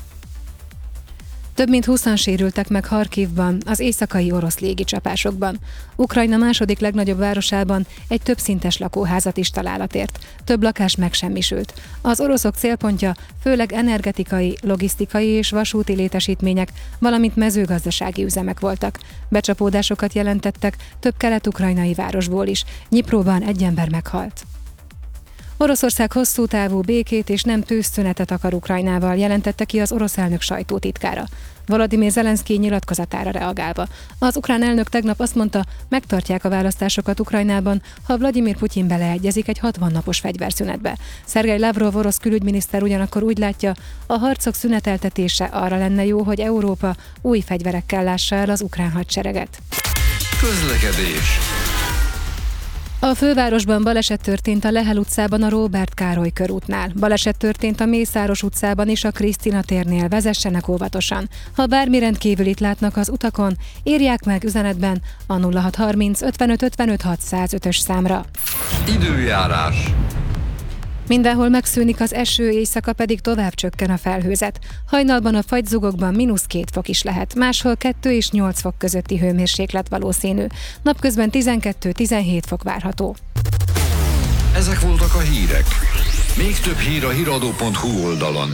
Több mint húszan sérültek meg Harkivban, az éjszakai orosz légicsapásokban. Ukrajna második legnagyobb városában egy többszintes lakóházat is találat ért. Több lakás megsemmisült. Az oroszok célpontja főleg energetikai, logisztikai és vasúti létesítmények, valamint mezőgazdasági üzemek voltak. Becsapódásokat jelentettek több kelet-ukrajnai városból is. Nyipróban egy ember meghalt. Oroszország hosszú távú békét és nem tűzszünetet akar Ukrajnával, jelentette ki az orosz elnök sajtótitkára. Volodymyr Zelenszkij nyilatkozatára reagálva. Az ukrán elnök tegnap azt mondta, megtartják a választásokat Ukrajnában, ha Vladimir Putyin beleegyezik egy hatvan napos fegyverszünetbe. Szergej Lavrov orosz külügyminiszter ugyanakkor úgy látja, a harcok szüneteltetése arra lenne jó, hogy Európa új fegyverekkel lássa el az ukrán hadsereget. Közlekedés. A fővárosban baleset történt a Lehel utcában a Róbert Károly körútnál. Baleset történt a Mészáros utcában is a Krisztina térnél, vezessenek óvatosan. Ha bármi rendkívülit látnak az utakon, írják meg üzenetben a nulla hat harminc ötvenöt ötvenöt hatszázötös számra. Időjárás. Mindenhol megszűnik az eső, éjszaka pedig tovább csökken a felhőzet. Hajnalban a fagyzugokban mínusz két fok is lehet, máshol kettő és nyolc fok közötti hőmérséklet valószínű. Napközben tizenkettő-tizenhét fok várható. Ezek voltak a hírek. Még több hír a híradó pont hu oldalon.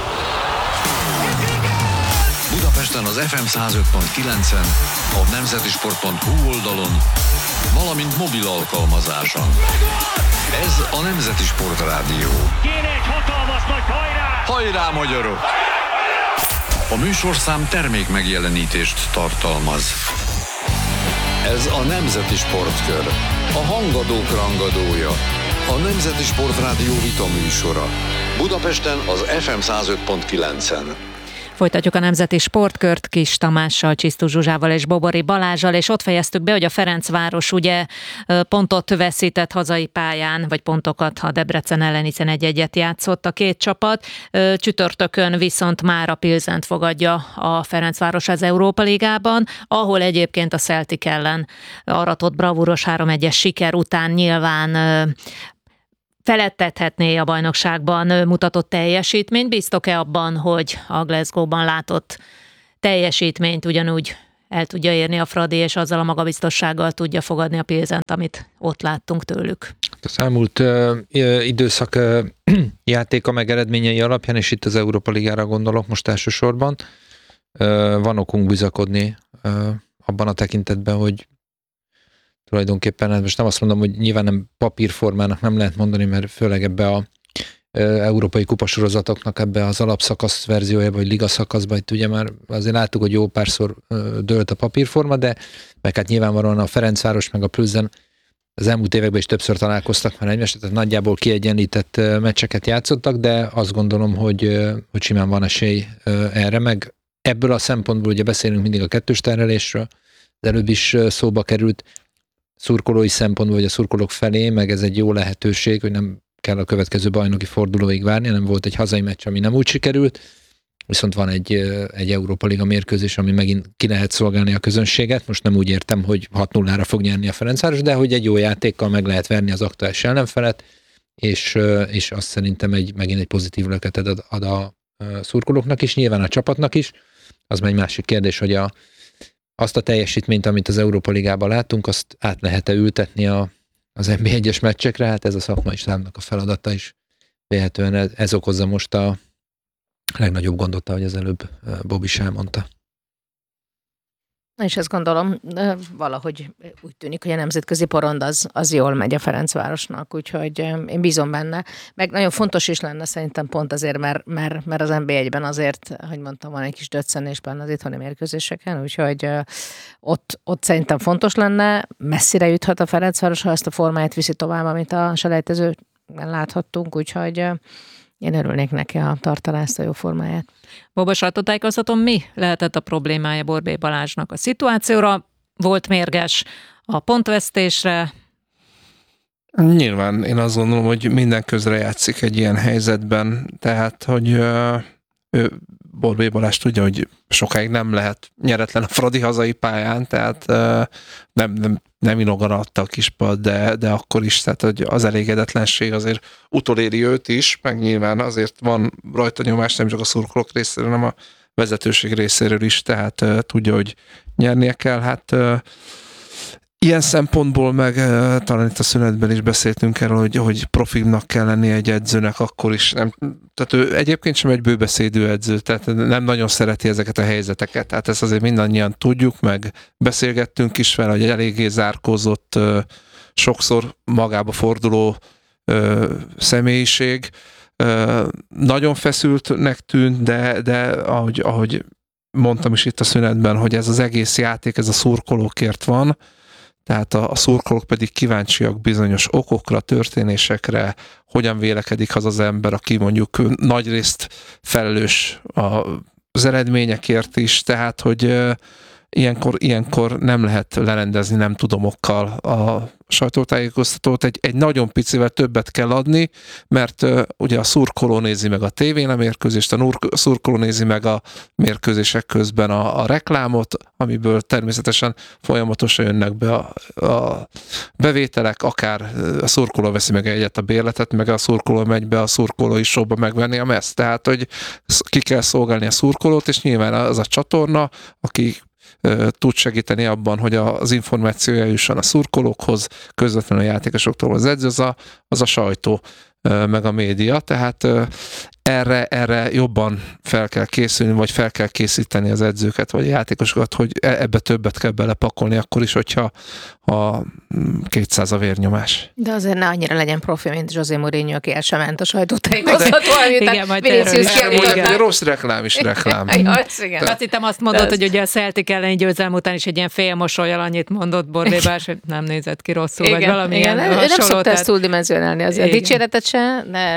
Budapesten az ef em száz öt pont kilencen, a nemzetisport pont hu oldalon, valamint mobil alkalmazáson. Ez a Nemzeti Sportrádió. Kéne egy hatalmas nagy hajrá! Hajrá, magyarok! A műsorszám termék megjelenítést tartalmaz. Ez a Nemzeti Sportkör, a hangadók rangadója, a Nemzeti Sportrádió vita műsora. Budapesten az ef em száz öt pont kilencen. Folytatjuk a Nemzeti Sportkört Kis Tamással, Csisztus Zsuzsával és Bobori Balázsal, és ott fejeztük be, hogy a Ferencváros ugye pontot veszített hazai pályán, vagy pontokat, ha Debrecen ellen, hiszen egy-egyet játszott a két csapat. Csütörtökön viszont már a Pilzent fogadja a Ferencváros az Európa Ligában, ahol egyébként a Celtic ellen aratott bravúros három egyes siker után nyilván felettethetné a bajnokságban mutatott teljesítményt. Bíztok-e abban, hogy a Glasgow-ban látott teljesítményt ugyanúgy el tudja érni a Fradi, és azzal a magabiztossággal tudja fogadni a Pilzent, amit ott láttunk tőlük? Az elmúlt uh, időszak uh, játéka meg eredményei alapján, és itt az Európa Ligára gondolok most elsősorban, uh, van okunk bizakodni uh, abban a tekintetben, hogy tulajdonképpen, hát most nem azt mondom, hogy nyilván nem papírformának nem lehet mondani, mert főleg ebbe a e, európai kupasorozatoknak ebbe az alapszakasz verziójába, vagy ligaszakaszba, itt ugye már azért láttuk, hogy jó párszor e, dőlt a papírforma, de meg hát nyilvánvalóan a Ferencváros meg a Pilzen az elmúlt években is többször találkoztak már egymást, tehát nagyjából kiegyenlített e, meccseket játszottak, de azt gondolom, hogy, e, hogy simán van esély e, erre, meg ebből a szempontból ugye beszélünk mindig a kettős terhelésről, az előbb is e, szóba került, szurkolói szempontból, vagy a szurkolók felé, meg ez egy jó lehetőség, hogy nem kell a következő bajnoki fordulóig várni, nem volt egy hazai meccs, ami nem úgy sikerült, viszont van egy, egy Európa Liga mérkőzés, ami megint ki lehet szolgálni a közönséget. Most nem úgy értem, hogy hat nullára fog nyerni a Ferencváros, de hogy egy jó játékkal meg lehet verni az aktuális ellenfelet, és, és azt szerintem egy, megint egy pozitív löketet ad, ad a szurkolóknak is, nyilván a csapatnak is. Az már egy másik kérdés, hogy a azt a teljesítményt, amit az Európa Ligában látunk, azt át lehet-e ültetni a, az en bé egyes meccsekre, hát ez a szakmai stábnak a feladata is. Véletlenül ez, ez okozza most a legnagyobb gondot, ahogy az előbb Bob is elmondta. És ezt gondolom, valahogy úgy tűnik, hogy a nemzetközi porond az, az jól megy a Ferencvárosnak, úgyhogy én bízom benne. Meg nagyon fontos is lenne szerintem pont azért, mert, mert, mert az en bé egyben azért, hogy mondtam, van egy kis döccenésben az itthoni mérkőzéseken, úgyhogy ott, ott szerintem fontos lenne, messzire juthat a Ferencváros, ha ezt a formáját viszi tovább, amit a selejtezőben láthattunk, úgyhogy én örülnék neki, ha tartaná ezt a jó formáját. Boba, sajtótájékoztatón mi lehetett a problémája Borbély Balázsnak? A szituációra volt mérges, a pontvesztésre? Nyilván én azt gondolom, hogy minden közre játszik egy ilyen helyzetben, tehát, hogy ő, Borbély Balázs tudja, hogy sokáig nem lehet nyeretlen a Fradi hazai pályán, tehát nem, nem, nem inogaradta a kispad, de, de akkor is, tehát hogy az elégedetlenség azért utoléri őt is, meg nyilván azért van rajta nyomás nem csak a szurkolók részéről, hanem a vezetőség részéről is, tehát tudja, hogy nyernie kell. Hát ilyen szempontból meg talán itt a szünetben is beszéltünk erről, hogy, hogy profilnak kell lenni egy edzőnek akkor is. Nem, tehát ő egyébként sem egy bőbeszédű edző, tehát nem nagyon szereti ezeket a helyzeteket. Tehát ezt azért mindannyian tudjuk, meg beszélgettünk is vele, hogy eléggé zárkózott, sokszor magába forduló személyiség. Nagyon feszültnek tűnt, de, de ahogy, ahogy mondtam is itt a szünetben, hogy ez az egész játék, ez a szurkolókért van, tehát a, a szurkolók pedig kíváncsiak bizonyos okokra, történésekre, hogyan vélekedik az az ember, aki mondjuk nagyrészt felelős az eredményekért is, tehát hogy ilyenkor, ilyenkor nem lehet lerendezni nem tudomokkal a sajtótájékoztatót. Egy, egy nagyon picivel többet kell adni, mert uh, ugye a szurkoló nézi meg a tévén a mérkőzést, a, nur- a szurkoló nézi meg a mérkőzések közben a, a reklámot, amiből természetesen folyamatosan jönnek be a, a bevételek, akár a szurkoló veszi meg egyet a bérletet, meg a szurkoló megy be a szurkolói showba megvenni a meszt. Tehát, hogy ki kell szolgálni a szurkolót, és nyilván az a csatorna, aki tud segíteni abban, hogy az információ eljusson a szurkolókhoz, közvetlenül a játékosoktól az edző, az a, az a sajtó, meg a média, tehát erre, erre jobban fel kell készülni, vagy fel kell készíteni az edzőket, vagy a játékosokat, hogy ebbe többet kell belepakolni, akkor is, hogyha a kétszáz a vérnyomás. De azért ne annyira legyen profi, mint José Mourinho, aki el sem ment a sajtótájékoztató, igen, majd erről is. Erre rossz reklám is reklám. Igen. Azt hittem azt mondod, hogy ugye a Celtic elleni győzelem után is egy ilyen fél mosollyal annyit mondott Borbély Balázs, hogy nem nézett ki rosszul, igen, vagy valami ilyen hasonló. Ő nem szokta tehát... ezt túldimenzionálni azért. Dicséretet se, de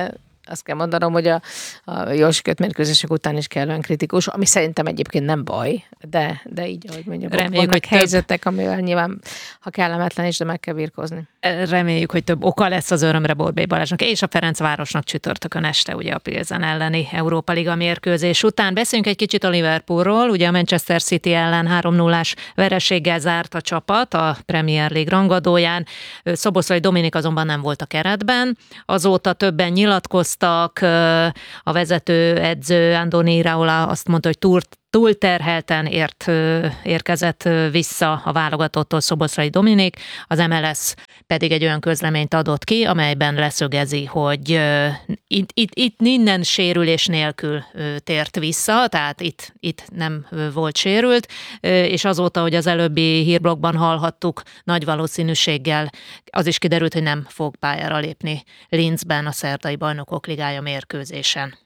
azt kell mondanom, hogy a, a jól sikerült mérkőzések után is kellően kritikus, ami szerintem egyébként nem baj, de, de így, ahogy mondjuk, Reméljük, vannak hogy helyzetek, több... amivel nyilván, ha kellemetlen is, de meg kell birkózni. Reméljük, hogy több oka lesz az örömre Borbély Balázsnak és a Ferencvárosnak csütörtökön este, ugye a Pilsen elleni Európa Liga mérkőzés után. Beszéljünk egy kicsit a Liverpoolról, ugye a Manchester City ellen három nullás vereséggel zárt a csapat a Premier League rangadóján. Szoboszlai Dominik azonban nem volt a keretben. Azóta többen nyilatkoztak, a vezető edző Andoni Iraola azt mondta, hogy túl, túlterhelten ért, érkezett vissza a válogatottól Szoboszlai Dominik, az em el es pedig egy olyan közleményt adott ki, amelyben leszögezi, hogy itt, itt, itt minden sérülés nélkül tért vissza, tehát itt, itt nem volt sérült, és azóta, hogy az előbbi hírblogban hallhattuk, nagy valószínűséggel az is kiderült, hogy nem fog pályára lépni Linzben a szerdai Bajnokok Ligája mérkőzésen.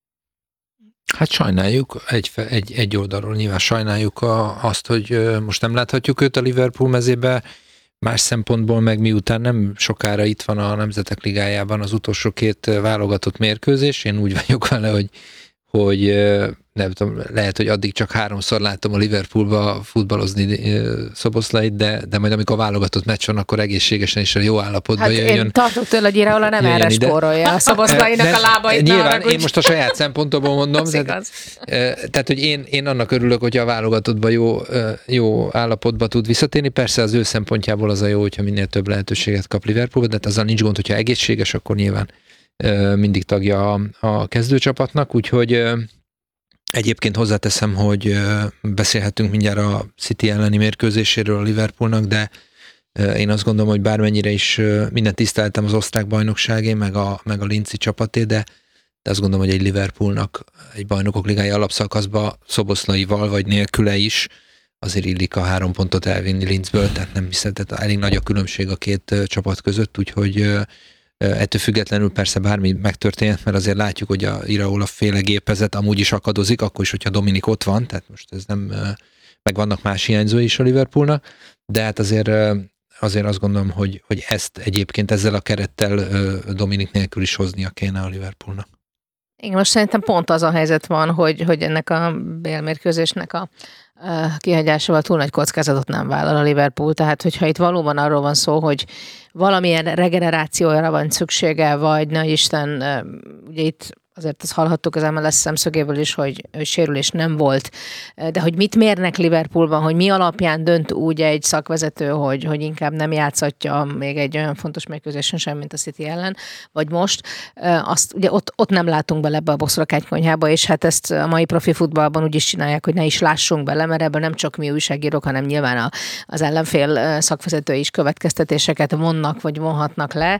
Hát sajnáljuk, egy, egy, egy oldalról nyilván sajnáljuk a, azt, hogy most nem láthatjuk őt a Liverpool mezébe, más szempontból meg miután nem sokára itt van a Nemzetek Ligájában az utolsó két válogatott mérkőzés, én úgy vagyok vele, hogy, hogy nem tudom, lehet, hogy addig csak háromszor láttam a Liverpoolba futballozni Szoboszlait, de, de majd amikor válogatott meccs van, akkor egészségesen és a jó állapotban hát jöjjön. Én tartok tőle, hogy Iraola nem erre spórolja a Szoboszlainak a lábait. Nyilván, én most a saját szempontomból mondom, tehát, tehát, hogy én, én annak örülök, hogy a válogatottban jó, jó állapotba tud visszatérni. Persze az ő szempontjából az a jó, hogyha minél több lehetőséget kap Liverpoolba, de hát azzal nincs gond, hogyha egészséges, akkor nyilván mindig tagja a, a kezdőcsapatnak, úgyhogy egyébként hozzáteszem, hogy beszélhetünk mindjárt a City elleni mérkőzéséről a Liverpoolnak, de én azt gondolom, hogy bármennyire is mindent tiszteltem az osztrák bajnokságé, meg a, meg a linci csapaté, de, de azt gondolom, hogy egy Liverpoolnak egy Bajnokok Ligája alapszakaszba Szoboszlaival vagy nélküle is azért illik a három pontot elvinni Linzből, tehát nem hiszem, tehát elég nagy a különbség a két csapat között, úgyhogy ettől függetlenül persze bármi megtörténhet, mert azért látjuk, hogy a Iraola féle gépezet amúgy is akadozik, akkor is, hogyha Dominik ott van, tehát most ez nem, meg vannak más hiányzói is a Liverpoolnak, de hát azért, azért azt gondolom, hogy, hogy ezt egyébként ezzel a kerettel Dominik nélkül is hoznia kéne a Liverpoolnak. Igen, most szerintem pont az a helyzet van, hogy, hogy ennek a bélmérkőzésnek a kihagyásával túl nagy kockázatot nem vállal a Liverpool, tehát hogyha itt valóban arról van szó, hogy valamilyen regenerációra van szüksége, vagy ne Isten, ugye itt azért azt hallhattuk az em el es szemszögéből is, hogy, hogy sérülés nem volt, de hogy mit mérnek Liverpoolban, hogy mi alapján dönt úgy egy szakvezető, hogy, hogy inkább nem játszatja még egy olyan fontos mérkőzésen sem, mint a City ellen, vagy most, azt ugye ott, ott nem látunk bele ebbe a boszorkánykonyhába, és hát ezt a mai profi futballban úgy is csinálják, hogy ne is lássunk bele, mert ebből nem csak mi újságírók, hanem nyilván a, az ellenfél szakvezetői is következtetéseket vonnak, vagy vonhatnak le.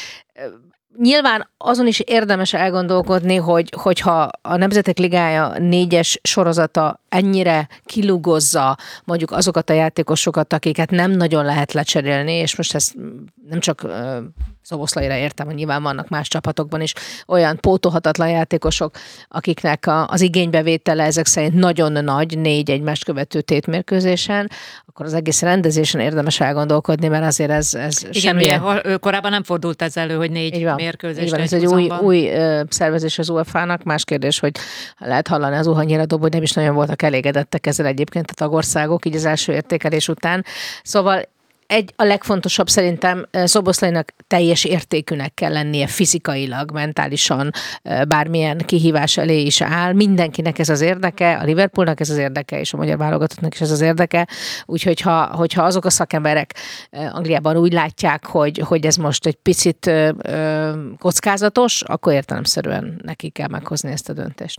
Nyilván azon is érdemes elgondolkodni, hogy, hogyha a Nemzetek Ligája négyes sorozata ennyire kilugozza mondjuk azokat a játékosokat, akiket nem nagyon lehet lecserélni, és most ezt nem csak uh, Szoboszlaira értem, hogy nyilván vannak más csapatokban is olyan pótolhatatlan játékosok, akiknek a, az igénybevétele ezek szerint nagyon nagy, négy egymást követő tétmérkőzésen, akkor az egész rendezésen érdemes elgondolkodni, mert azért ez, ez igen, semmilyen... ugye, korábban nem fordult ez elő, hogy négy mérkőzés. Így van, ez egy új, új uh, szervezés az u ef á-nak. Más kérdés, hogy lehet hallani az uhanyíradóból, hogy nem is nagyon voltak elégedettek ezzel egyébként a tagországok, így az első értékelés után. Szóval egy, a legfontosabb szerintem Szoboszlainak teljes értékűnek kell lennie fizikailag, mentálisan, bármilyen kihívás elé is áll. Mindenkinek ez az érdeke, a Liverpoolnak ez az érdeke, és a magyar válogatottnak is ez az érdeke. Úgyhogy ha, hogyha azok a szakemberek Angliában úgy látják, hogy, hogy ez most egy picit ö, ö, kockázatos, akkor értelemszerűen neki kell meghozni ezt a döntést.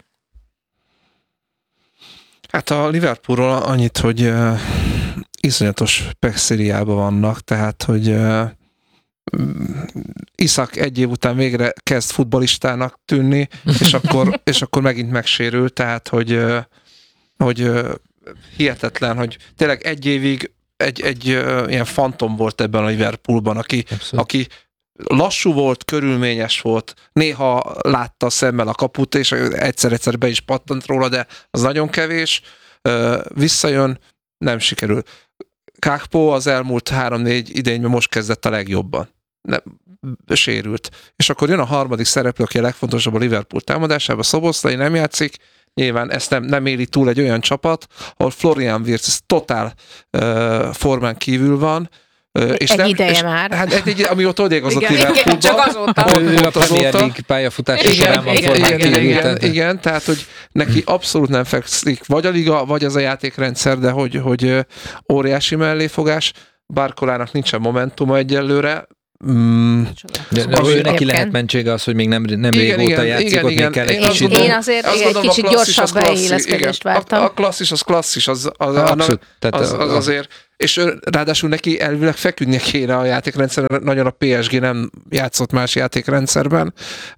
Hát a Liverpoolról annyit, hogy uh, iszonyatos pexériában vannak, tehát, hogy uh, Iszak egy év után végre kezd futballistának tűnni, és akkor, és akkor megint megsérül, tehát, hogy, uh, hogy uh, hihetetlen, hogy tényleg egy évig egy, egy uh, ilyen fantom volt ebben a Liverpoolban, aki, aki lassú volt, körülményes volt, néha látta szemmel a kaput, és egyszer-egyszer be is pattant róla, de az nagyon kevés. Visszajön, nem sikerül. Kákpó az elmúlt három-négy idényben most kezdett a legjobban. nem, sérült. És akkor jön a harmadik szereplő, aki a legfontosabb a Liverpool támadásában, Szoboszlai nem játszik, nyilván ezt nem, nem éli túl egy olyan csapat, ahol Florian Wirtz totál uh, formán kívül van, És egy nem, ideje és, már. Hát egy, amióta odégozott igen, igen, csak azóta. Ő a Premier League pályafutása során van formán igen, igen, igen, tehát hogy neki abszolút nem fekszik vagy a liga, vagy az a játékrendszer, de hogy, hogy óriási melléfogás. Barcolának nincsen momentuma egyelőre. Mm. De, de ő neki lehet mentsége az, hogy még nem, nem igen, régóta játszik, igen, ott igen, még kell egy kicsit. Én azért az egy kicsit gyorsabb beilleszkedést vártam. A, a klasszis az klasszis, az, az, az, az, az azért, és ráadásul neki elvileg feküdnie kéne a játékrendszerben, nagyon a pé es gé nem játszott más játékrendszerben,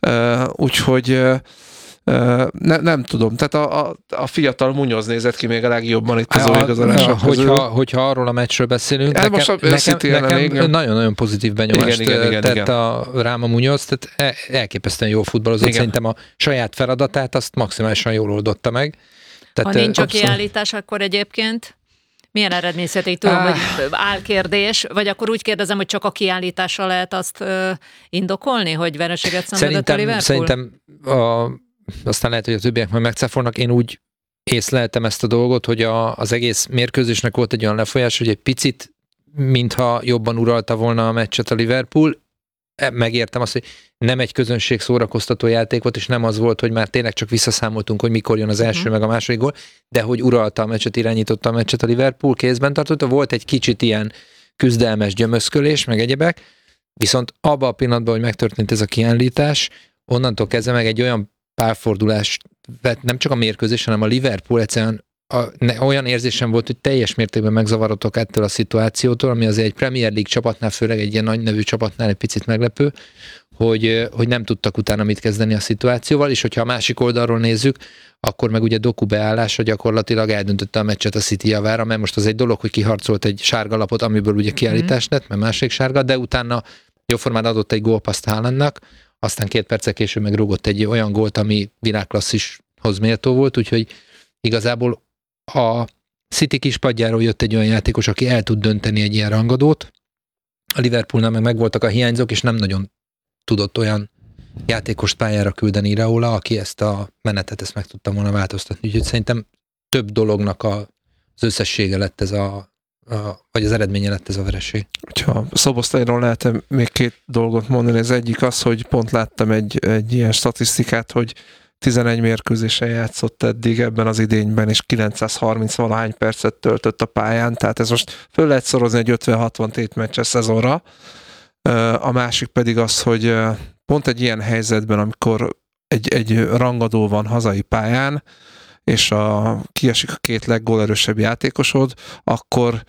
úgyhogy Ne, nem tudom, tehát a, a, a fiatal Munoz nézett ki még a legjobban itt az új igazolások közül. Hogyha, hogyha arról a meccsről beszélünk, el nekem, nekem, nekem nagyon-nagyon pozitív benyomást igen, igen, igen, tett igen. a Ráma Munoz, tehát elképesztően jó futballozott, igen. Szerintem a saját feladatát azt maximálisan jól oldotta meg. Tehát, ha nincs a kiállítás, akkor egyébként milyen eredményszéték túl, ah. vagy álkérdés, vagy akkor úgy kérdezem, hogy csak a kiállítással lehet azt uh, indokolni, hogy vereséget szenvedett a Liverpool? Szerintem a aztán lehet, hogy a többiek majd megcáfolnak. Én úgy észleltem ezt a dolgot, hogy a, az egész mérkőzésnek volt egy olyan lefolyás, hogy egy picit, mintha jobban uralta volna a meccset a Liverpool. Megértem azt, hogy nem egy közönség szórakoztató játék volt, és nem az volt, hogy már tényleg csak visszaszámoltunk, hogy mikor jön az első, uh-huh. meg a második gól, de hogy uralta a meccset, irányította a meccset a Liverpool, kézben tartotta. Volt egy kicsit ilyen küzdelmes gyömözkölés, meg egyebek, viszont abban a pillanatban, hogy megtörtént ez a kiállítás, onnantól kezdve meg egy olyan párfordulás vett nem csak a mérkőzés, hanem a Liverpool egyszerűen a, ne, olyan érzésem volt, hogy teljes mértékben megzavarodtak ettől a szituációtól, ami azért egy Premier League csapatnál, főleg egy ilyen nagy nevű csapatnál egy picit meglepő, hogy, hogy nem tudtak utána mit kezdeni a szituációval, és hogyha a másik oldalról nézzük, akkor meg ugye Doku beállása gyakorlatilag eldöntötte a meccset a City javára, mert most az egy dolog, hogy kiharcolt egy sárga lapot, amiből ugye kiállítás lett, mert másik sárga, de utána jóformán adott egy gólpaszt Haalandnak, aztán két perccel később megrúgott egy olyan gólt, ami világklasszishoz méltó volt, úgyhogy igazából a City kispadjáról jött egy olyan játékos, aki el tud dönteni egy ilyen rangadót. A Liverpoolnál meg megvoltak a hiányzók, és nem nagyon tudott olyan játékost pályára küldeni Iraola, aki ezt a menetet ezt meg tudta volna változtatni. Úgyhogy szerintem több dolognak a, az összessége lett ez a A, vagy az eredménye lett ez a vereség. Ha Szoboszlairól lehetem még két dolgot mondani, az egyik az, hogy pont láttam egy, egy ilyen statisztikát, hogy tizenegy mérkőzésen játszott eddig ebben az idényben, és kilencszázharminc valahány percet töltött a pályán, tehát ez most föl lehet szorozni egy ötven-hatvan tétmeccses szezonra. A másik pedig az, hogy pont egy ilyen helyzetben, amikor egy, egy rangadó van hazai pályán, és a, kiesik a két leggólerősebb játékosod, akkor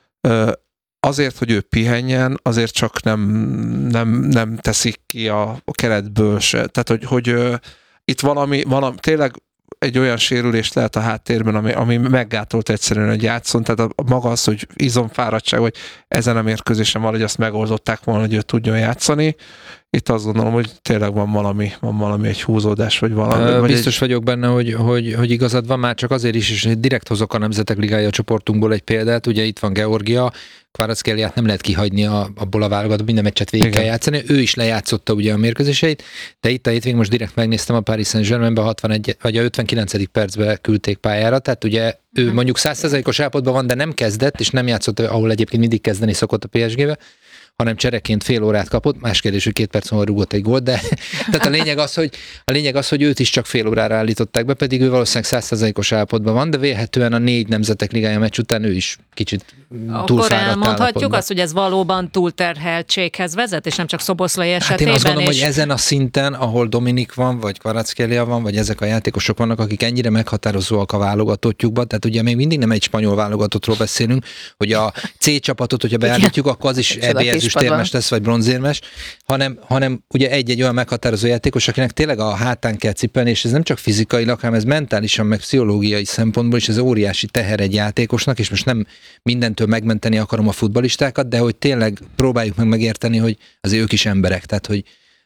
azért, hogy ő pihenjen, azért csak nem, nem, nem teszik ki a, a keretből se. Tehát, hogy, hogy itt valami, valami, tényleg egy olyan sérülés lehet a háttérben, ami, ami meggátolt egyszerűen, hogy játszon, tehát a, a maga az, hogy izomfáradtság, hogy ezen a mérkőzésen valahogy azt megoldották volna, hogy ő tudjon játszani. Itt azt gondolom, hogy tényleg van valami, van valami egy húzódás, vagy valami. Vagy Biztos egy... vagyok benne, hogy, hogy, hogy igazad van, már csak azért is, és direkt hozok a Nemzetek Ligája csoportunkból egy példát, ugye itt van Georgia, Kvaratskhelia nem lehet kihagyni a, abból a válogatból, minden meccset végig kell játszani, ő is lejátszotta ugye a mérkőzéseit, de itt a hétvégén most direkt megnéztem a Paris Saint-Germainben hatvanegy vagy a ötvenkilencedik percben küldték pályára, tehát ugye ő mondjuk száz százalékos állapotban van, de nem kezdett, és nem játszott, ahol egyébként mindig kezdeni szokott a pé es gé-be, hanem csereként fél órát kapott, más kérdés, hogy két perc múlva rúgott egy gólt, de tehát a lényeg az, hogy, a lényeg az, hogy őt is csak fél órára állították be, pedig ő valószínűleg száz százalékos állapotban van, de vélhetően a négy Nemzetek Ligája meccs után ő is kicsit túlfáradt Akkor elmondhatjuk azt, hogy ez valóban túlterheltséghez vezet, és nem csak Szoboszlai esetében. Hát én azt gondolom, és... hogy ezen a szinten, ahol Dominik van, vagy Kvaratskhelia van, vagy ezek a játékosok vannak, akik ennyire meghatározóak a válogatottjukban, tehát ugye még mindig nem egy spanyol válogatottról beszélünk, hogy a C csapatot, hogyha beállítjuk, akkor az is é bé ezüstérmes lesz, vagy bronzérmes, hanem, hanem ugye egy-egy olyan meghatározó játékos, akinek tényleg a hátán kell cipelni, és ez nem csak fizikailag, hanem ez mentálisan, meg pszichológiai szempontból is ez óriási teher egy játékosnak, és most nem mindentől megmenteni akarom a futballistákat, de hogy tényleg próbáljuk meg megérteni, hogy azért ők is emberek, tehát hogy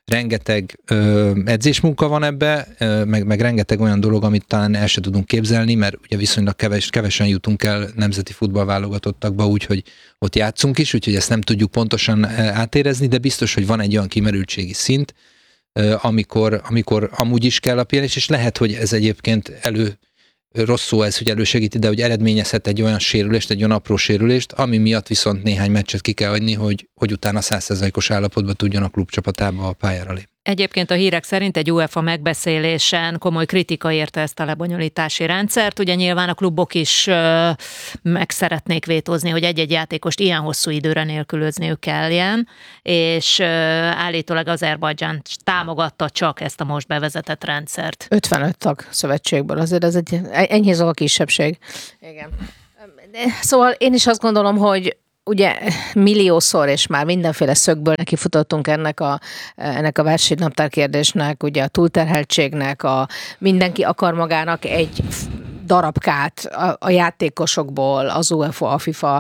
rengeteg ö, edzésmunka van ebbe, ö, meg, meg rengeteg olyan dolog, amit talán el se tudunk képzelni, mert ugye viszonylag keves, kevesen jutunk el nemzeti futballválogatottakba, úgyhogy ott játszunk is, úgyhogy ezt nem tudjuk pontosan átérezni, de biztos, hogy van egy olyan kimerültségi szint, ö, amikor, amikor amúgy is kell a pihenés, és lehet, hogy ez egyébként elő rossz szó ez, hogy elősegíti, de hogy eredményezhet egy olyan sérülést, egy olyan apró sérülést, ami miatt viszont néhány meccset ki kell adni, hogy, hogy utána száz százalékos állapotban tudjon a klubcsapatába a pályára lépni. Egyébként a hírek szerint egy UEFA megbeszélésen komoly kritika érte ezt a lebonyolítási rendszert. Ugye nyilván a klubok is ö, meg szeretnék vétózni, hogy egy-egy játékost ilyen hosszú időre nélkülözniük kelljen, és ö, állítólag Azerbajdzsán támogatta csak ezt a most bevezetett rendszert. ötvenöt tag szövetségből, azért ez egy enyhézó a kisebbség. Igen. Szóval én is azt gondolom, hogy ugye milliószor és már mindenféle szögből nekifutottunk ennek a, ennek a versenynaptár kérdésnek, ugye a túlterheltségnek, a mindenki akar magának egy darabkát a, a játékosokból, az UEFA, a FIFA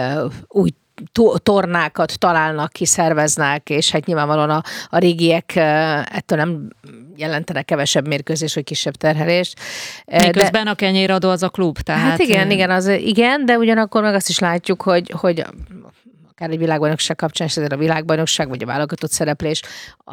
új tornákat találnak ki, szerveznek, és hát nyilvánvalóan a, a régiek ettől nem jelentenek kevesebb mérkőzés, vagy kisebb terhelést. Miközben de, a kenyéradó az a klub, tehát... Hát igen, igen, az, igen, de ugyanakkor meg azt is látjuk, hogy, hogy akár egy világbajnokság kapcsán, és ezért a világbajnokság, vagy a válogatott szereplés,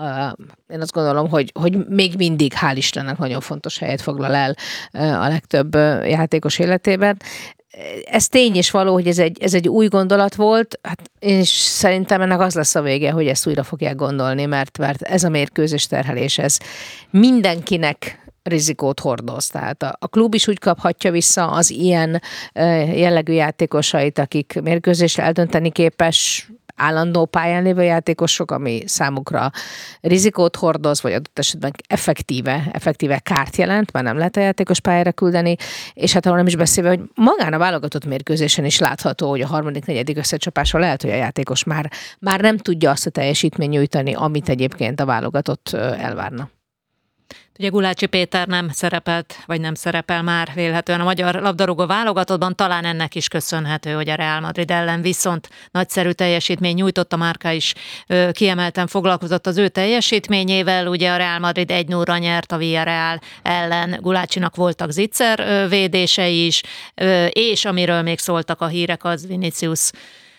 én azt gondolom, hogy, hogy még mindig, hál' Istennek, nagyon fontos helyet foglal el a legtöbb játékos életében. Ez tény és való, hogy ez egy, ez egy új gondolat volt, hát és szerintem ennek az lesz a vége, hogy ezt újra fogják gondolni, mert, mert ez a mérkőzés terhelés, ez mindenkinek rizikót hordoz. Tehát a, a klub is úgy kaphatja vissza az ilyen jellegű játékosait, akik mérkőzést eldönteni képes, állandó pályán lévő játékosok, ami számukra rizikót hordoz, vagy adott esetben effektíve, effektíve kárt jelent, mert nem lehet a játékos pályára küldeni, és hát arról nem is beszélve, hogy magán a válogatott mérkőzésen is látható, hogy a harmadik, negyedik összecsapásra lehet, hogy a játékos már, már nem tudja azt a teljesítményt nyújtani, amit egyébként a válogatott elvárna. Ugye Gulácsi Péter nem szerepelt, vagy nem szerepel már vélhetően a magyar labdarúgó válogatottban, talán ennek is köszönhető, hogy a Real Madrid ellen viszont nagyszerű teljesítmény nyújtott, a Márka is ö, kiemelten foglalkozott az ő teljesítményével, ugye a Real Madrid egy nullra nyert a Villarreal ellen, Gulácsinak voltak zicser ö, védései is, ö, és amiről még szóltak a hírek, az Vinicius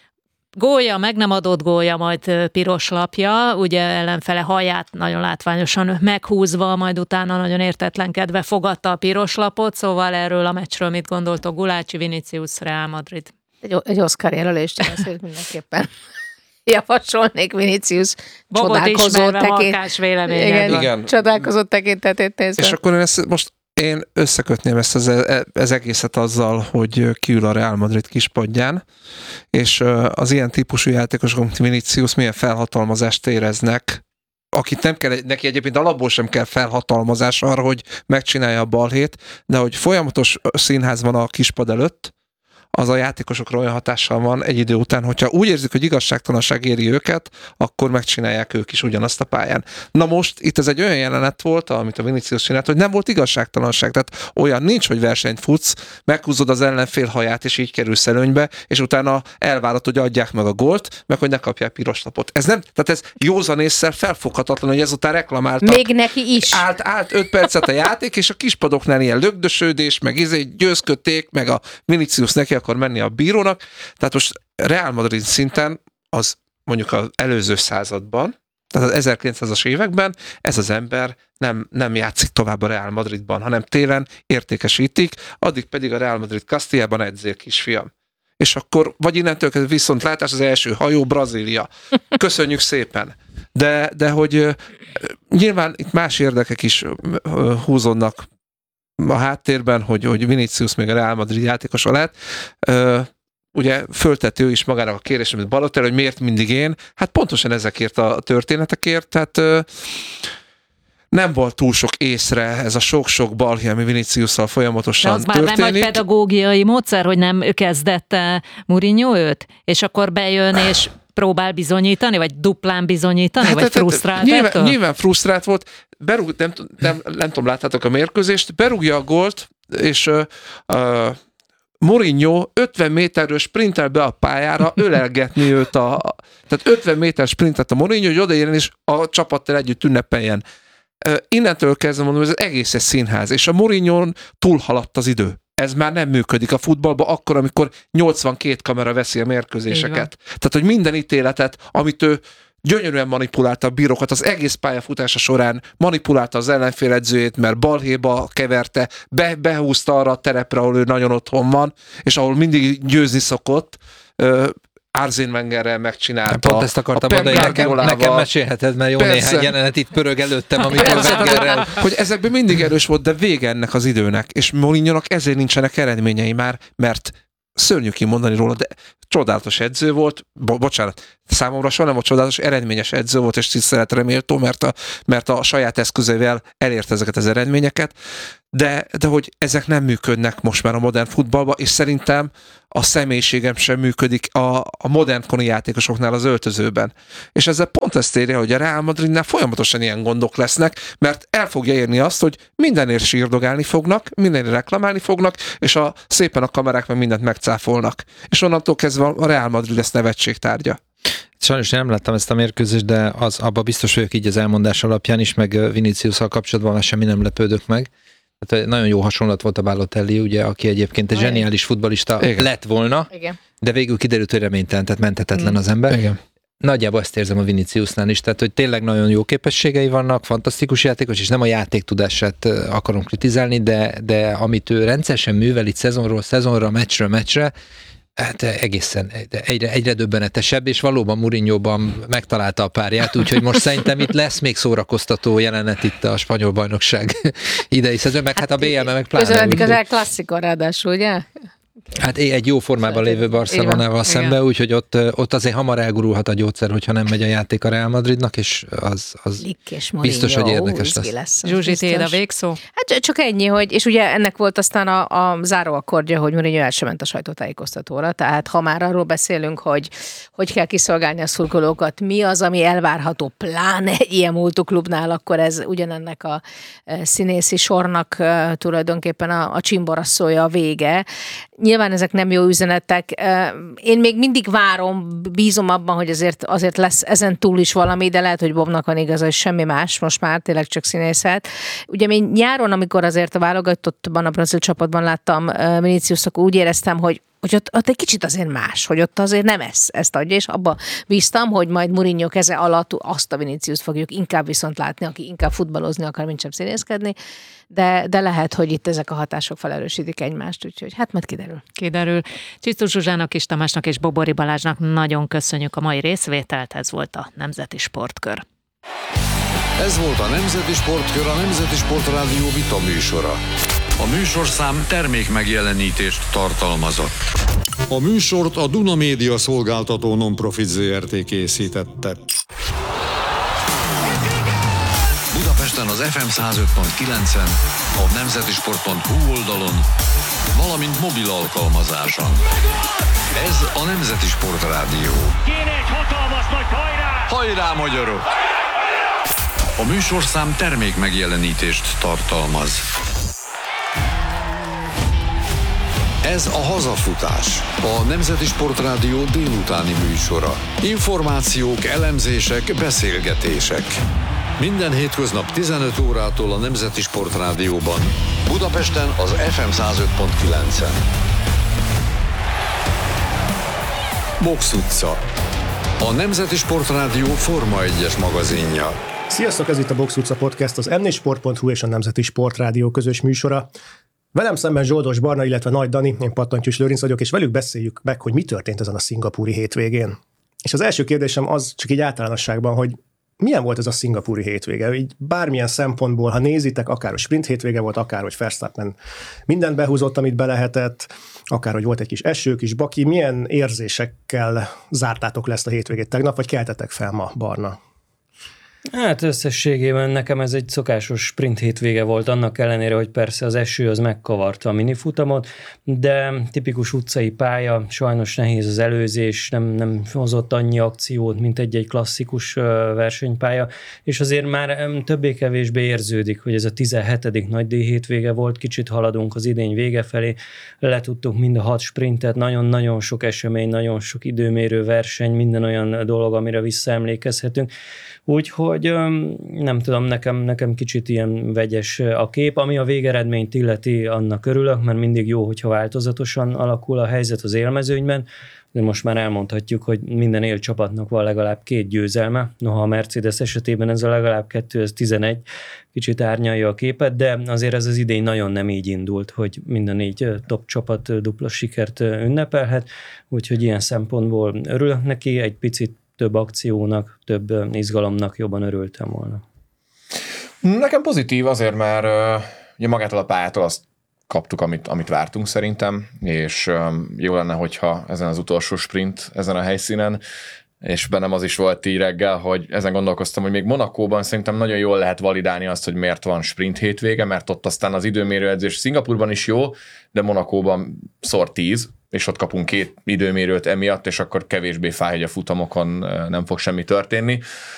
gólya, meg nem adott gólya, majd piros lapja, ugye ellenfele haját nagyon látványosan meghúzva, majd utána nagyon értetlenkedve fogadta a piros lapot, szóval erről a meccsről mit gondoltok? Gulácsi, Vinicius, Real Madrid? Egy, egy Oscar jelölést azért mindenképpen javasolnék Vinicius csodálkozó tekint... csodálkozott tekintetét nézve. És akkor én ezt most én összekötném ezt az, az egészet azzal, hogy kiül a Real Madrid kispadján, és az ilyen típusú játékosok, mint Vinicius, milyen felhatalmazást éreznek, akit nem kell, neki egyébként alapból sem kell felhatalmazás arra, hogy megcsinálja a balhét, de hogy folyamatos színház van a kispad előtt, az a játékosokra olyan hatással van egy idő után, hogyha úgy érzik, hogy igazságtalanság éri őket, akkor megcsinálják ők is ugyanazt a pályán. Na most itt ez egy olyan jelenet volt, amit a Vinicius csinált, hogy nem volt igazságtalanság, tehát olyan nincs, hogy versenyt futsz, meghúzod az ellenfél haját, és így kerülsz előnybe, és utána elvárod, hogy adják meg a gólt, meg hogy ne kapják piros lapot. Ez nem, tehát ez józan ésszel felfoghatatlan, hogy ezután reklamáltak. Még neki is. Állt, állt öt percet a játék, és a kispadoknál ilyen lögdösödés, meg izé győzködték, meg a Vinicius neki akar menni a bírónak. Tehát most Real Madrid szinten az mondjuk az előző században, tehát az ezerkilencszázas években ez az ember nem, nem játszik tovább a Real Madridban, hanem télen értékesítik, addig pedig a Real Madrid Castillában edzél, kisfiam. És akkor, vagy innentől kezdve viszont látás az első hajó, Brazília. Köszönjük szépen. De, de hogy nyilván itt más érdekek is húzódnak a háttérben, hogy, hogy Vinicius még a Real Madrid játékosa lett. Ö, ugye föltett ő is magának a kérés, amit Balotelli, hogy miért mindig én. Hát pontosan ezekért a történetekért, tehát ö, nem volt túl sok észre ez a sok-sok balhé, ami Viniciusszal folyamatosan történik. De az történik. Már nem egy pedagógiai módszer, hogy nem kezdette Mourinho őt, és akkor bejön és próbál bizonyítani, vagy duplán bizonyítani, hát, vagy frusztrált nyilván, ettől? Nyilván frusztrált volt. Berúg, nem, nem, nem tudom, láttátok a mérkőzést, berúgja a gólt, és uh, uh, Mourinho ötven méterről sprintel be a pályára, ölelgetni őt a... Tehát ötven méter sprintet a Mourinho, hogy odaérjen és a csapattal együtt ünnepeljen. Innentől kezdve mondom, hogy ez egész egy színház, és a Mourinhón túlhaladt az idő. Ez már nem működik a futballban akkor, amikor nyolcvankét kamera veszi a mérkőzéseket. Tehát, hogy minden ítéletet, amit ő gyönyörűen manipulálta a bírókat, az egész pályafutása során manipulálta az ellenfél edzőjét, mert balhéba keverte, be, behúzta arra a terepre, ahol ő nagyon otthon van, és ahol mindig győzni szokott, Arsene Wengerrel megcsinálta. Pont ezt akartam mondani, nekem, nekem mesélheted, mert jó persze. Néhány jelenet itt pörög előttem, amikor Wengerrel... Hogy ezekben mindig erős volt, de vége ennek az időnek, és Mourinhonak ezért nincsenek eredményei már, mert szörnyű kimondani róla, de csodálatos edző volt, bo- bocsánat, számomra soha nem volt csodálatos, eredményes edző volt, és tiszteletre méltó, mert a, mert a saját eszközével elért ezeket az eredményeket, de, de hogy ezek nem működnek most már a modern futballban, és szerintem a személyiségem sem működik a, a modern koni játékosoknál az öltözőben. És ezzel pont ezt érje, hogy a Real Madridnál folyamatosan ilyen gondok lesznek, mert el fogja érni azt, hogy mindenért sírdogálni fognak, mindenért reklamálni fognak, és a, szépen a kamerák meg mindent megcáfolnak. És onnantól kezdve a Real Madrid lesz nevetség tárgya. Sajnos nem láttam ezt a mérkőzést, de az, abban biztos vagyok így az elmondás alapján is, meg Viniciusszal kapcsolatban már semmi nem lepődök meg. Hát nagyon jó hasonlat volt a Balotelli, ugye, aki egyébként egy zseniális futballista Igen. lett volna, Igen. de végül kiderült, hogy reménytelen, tehát menthetetlen mm. az ember. Igen. Nagyjából ezt érzem a Viniciusnál is, tehát hogy tényleg nagyon jó képességei vannak, fantasztikus játékos, és nem a játéktudását akarom kritizálni, de, de amit ő rendszeresen művel itt szezonról szezonra, meccsről meccsre, hát egészen egyre, egyre döbbenetesebb, és valóban Mourinhoban megtalálta a párját, úgyhogy most szerintem itt lesz még szórakoztató jelenet itt a spanyol bajnokság idei szezon, meg hát, hát a bé el meg pláne. Közeledik az El Clásico ráadásul, ugye? Hát egy jó formában lévő Barcelonával szembe, úgyhogy ott, ott azért hamar elgurulhat a gyógyszer, hogyha nem megy a játék a Real Madridnak, és az, az biztos, hogy érdekes lesz. lesz Zsuzsi, tiéd a végszó? Hát csak ennyi, hogy, és ugye ennek volt aztán a, a záróakkordja, hogy Mourinho el sem ment a sajtótájékoztatóra, tehát ha már arról beszélünk, hogy hogy kell kiszolgálni a szurkolókat, mi az, ami elvárható, pláne ilyen multiklubnál, akkor ez ugyanennek a színészi sornak tulajdonképpen a, a csimborasszója a vége. Nyilván ezek nem jó üzenetek. Én még mindig várom, bízom abban, hogy azért, azért lesz ezen túl is valami, de lehet, hogy Bobnak van igaza, hogy semmi más, most már tényleg csak színészet. Ugye én nyáron, amikor azért a válogatottban, a brazil csapatban láttam Vinicius, akkor úgy éreztem, hogy hogy ott, ott egy kicsit azért más, hogy ott azért nem ezt, ezt adja, és abba bíztam, hogy majd Mourinho keze alatt azt a Viniciust fogjuk inkább viszont látni, aki inkább futballozni akar, mint sem színészkedni, de, de lehet, hogy itt ezek a hatások felerősítik egymást, úgyhogy hát majd kiderül. Kiderül. Csisztus Zsuzsának, Kis Tamásnak és Bobori Balázsnak nagyon köszönjük a mai részvételt, ez volt a Nemzeti Sportkör. Ez volt a Nemzeti Sportkör, a Nemzeti Sportrádió vita műsora. A műsorszám termék megjelenítést tartalmazott. A műsort a Duna Média szolgáltató non-profit zé er té készítette. Budapesten az ef em száz öt pont kilencen, a nemzetisport pont hu oldalon, valamint mobil alkalmazáson. Ez a Nemzeti Sportrádió. Kéne egy hatalmas nagy hajrá! Hajrá, magyarok! A műsorszám termék megjelenítést tartalmaz. Ez a Hazafutás, a Nemzeti Sportrádió délutáni műsora. Információk, elemzések, beszélgetések. Minden hétköznap tizenöt órától a Nemzeti Sportrádióban. Budapesten az ef em száz öt pont kilencen. Box utca. A Nemzeti Sportrádió Forma egyes magazinja. Sziasztok, ez itt a Box utca podcast, az em négy sport pont hu és a Nemzeti Sportrádió közös műsora. Velem szemben Zsoldos Barna, illetve Nagy Dani, én Pattantyús Lőrinc vagyok, és velük beszéljük meg, hogy mi történt ezen a szingapúri hétvégén. És az első kérdésem az, csak így általánosságban, hogy milyen volt ez a szingapúri hétvége? Így bármilyen szempontból, ha nézitek, akár a sprint hétvége volt, akár hogy Verstappen mindent behúzott, amit be lehetett, akár hogy volt egy kis eső, kis baki, milyen érzésekkel zártátok le ezt a hétvégét tegnap, vagy keltetek fel ma, Barna? Hát összességében nekem ez egy szokásos sprint hétvége volt, annak ellenére, hogy persze az eső az megkavarta a minifutamot, de tipikus utcai pálya, sajnos nehéz az előzés, nem, nem hozott annyi akciót, mint egy-egy klasszikus versenypálya, és azért már többé-kevésbé érződik, hogy ez a tizenhetedik nagydíj hétvége volt, kicsit haladunk az idény vége felé, letudtuk mind a hat sprintet, nagyon-nagyon sok esemény, nagyon sok időmérő verseny, minden olyan dolog, amire visszaemlékezhetünk. Úgyhogy nem tudom, nekem, nekem kicsit ilyen vegyes a kép. Ami a végeredményt illeti, annak örülök, mert mindig jó, hogyha változatosan alakul a helyzet az élmezőnyben, de most már elmondhatjuk, hogy minden élcsapatnak van legalább két győzelme, noha a Mercedes esetében ez a legalább kettő, ez tizenegy, kicsit árnyalja a képet, de azért ez az idény nagyon nem így indult, hogy minden négy top csapat dupla sikert ünnepelhet, úgyhogy ilyen szempontból örülök neki, egy picit több akciónak, több izgalomnak jobban örültem volna. Nekem pozitív azért, mert uh, ugye magától a pályától azt kaptuk, amit, amit vártunk szerintem, és um, jó lenne, hogyha ezen az utolsó sprint, ezen a helyszínen, és bennem az is volt így reggel, hogy ezen gondolkoztam, hogy még Monakóban szerintem nagyon jól lehet validálni azt, hogy miért van sprint hétvége, mert ott aztán az időmérőedzés Szingapurban is jó, de Monakóban szor tíz, és ott kapunk két időmérőt emiatt, és akkor kevésbé fáj, hogy a futamokon nem fog semmi történni.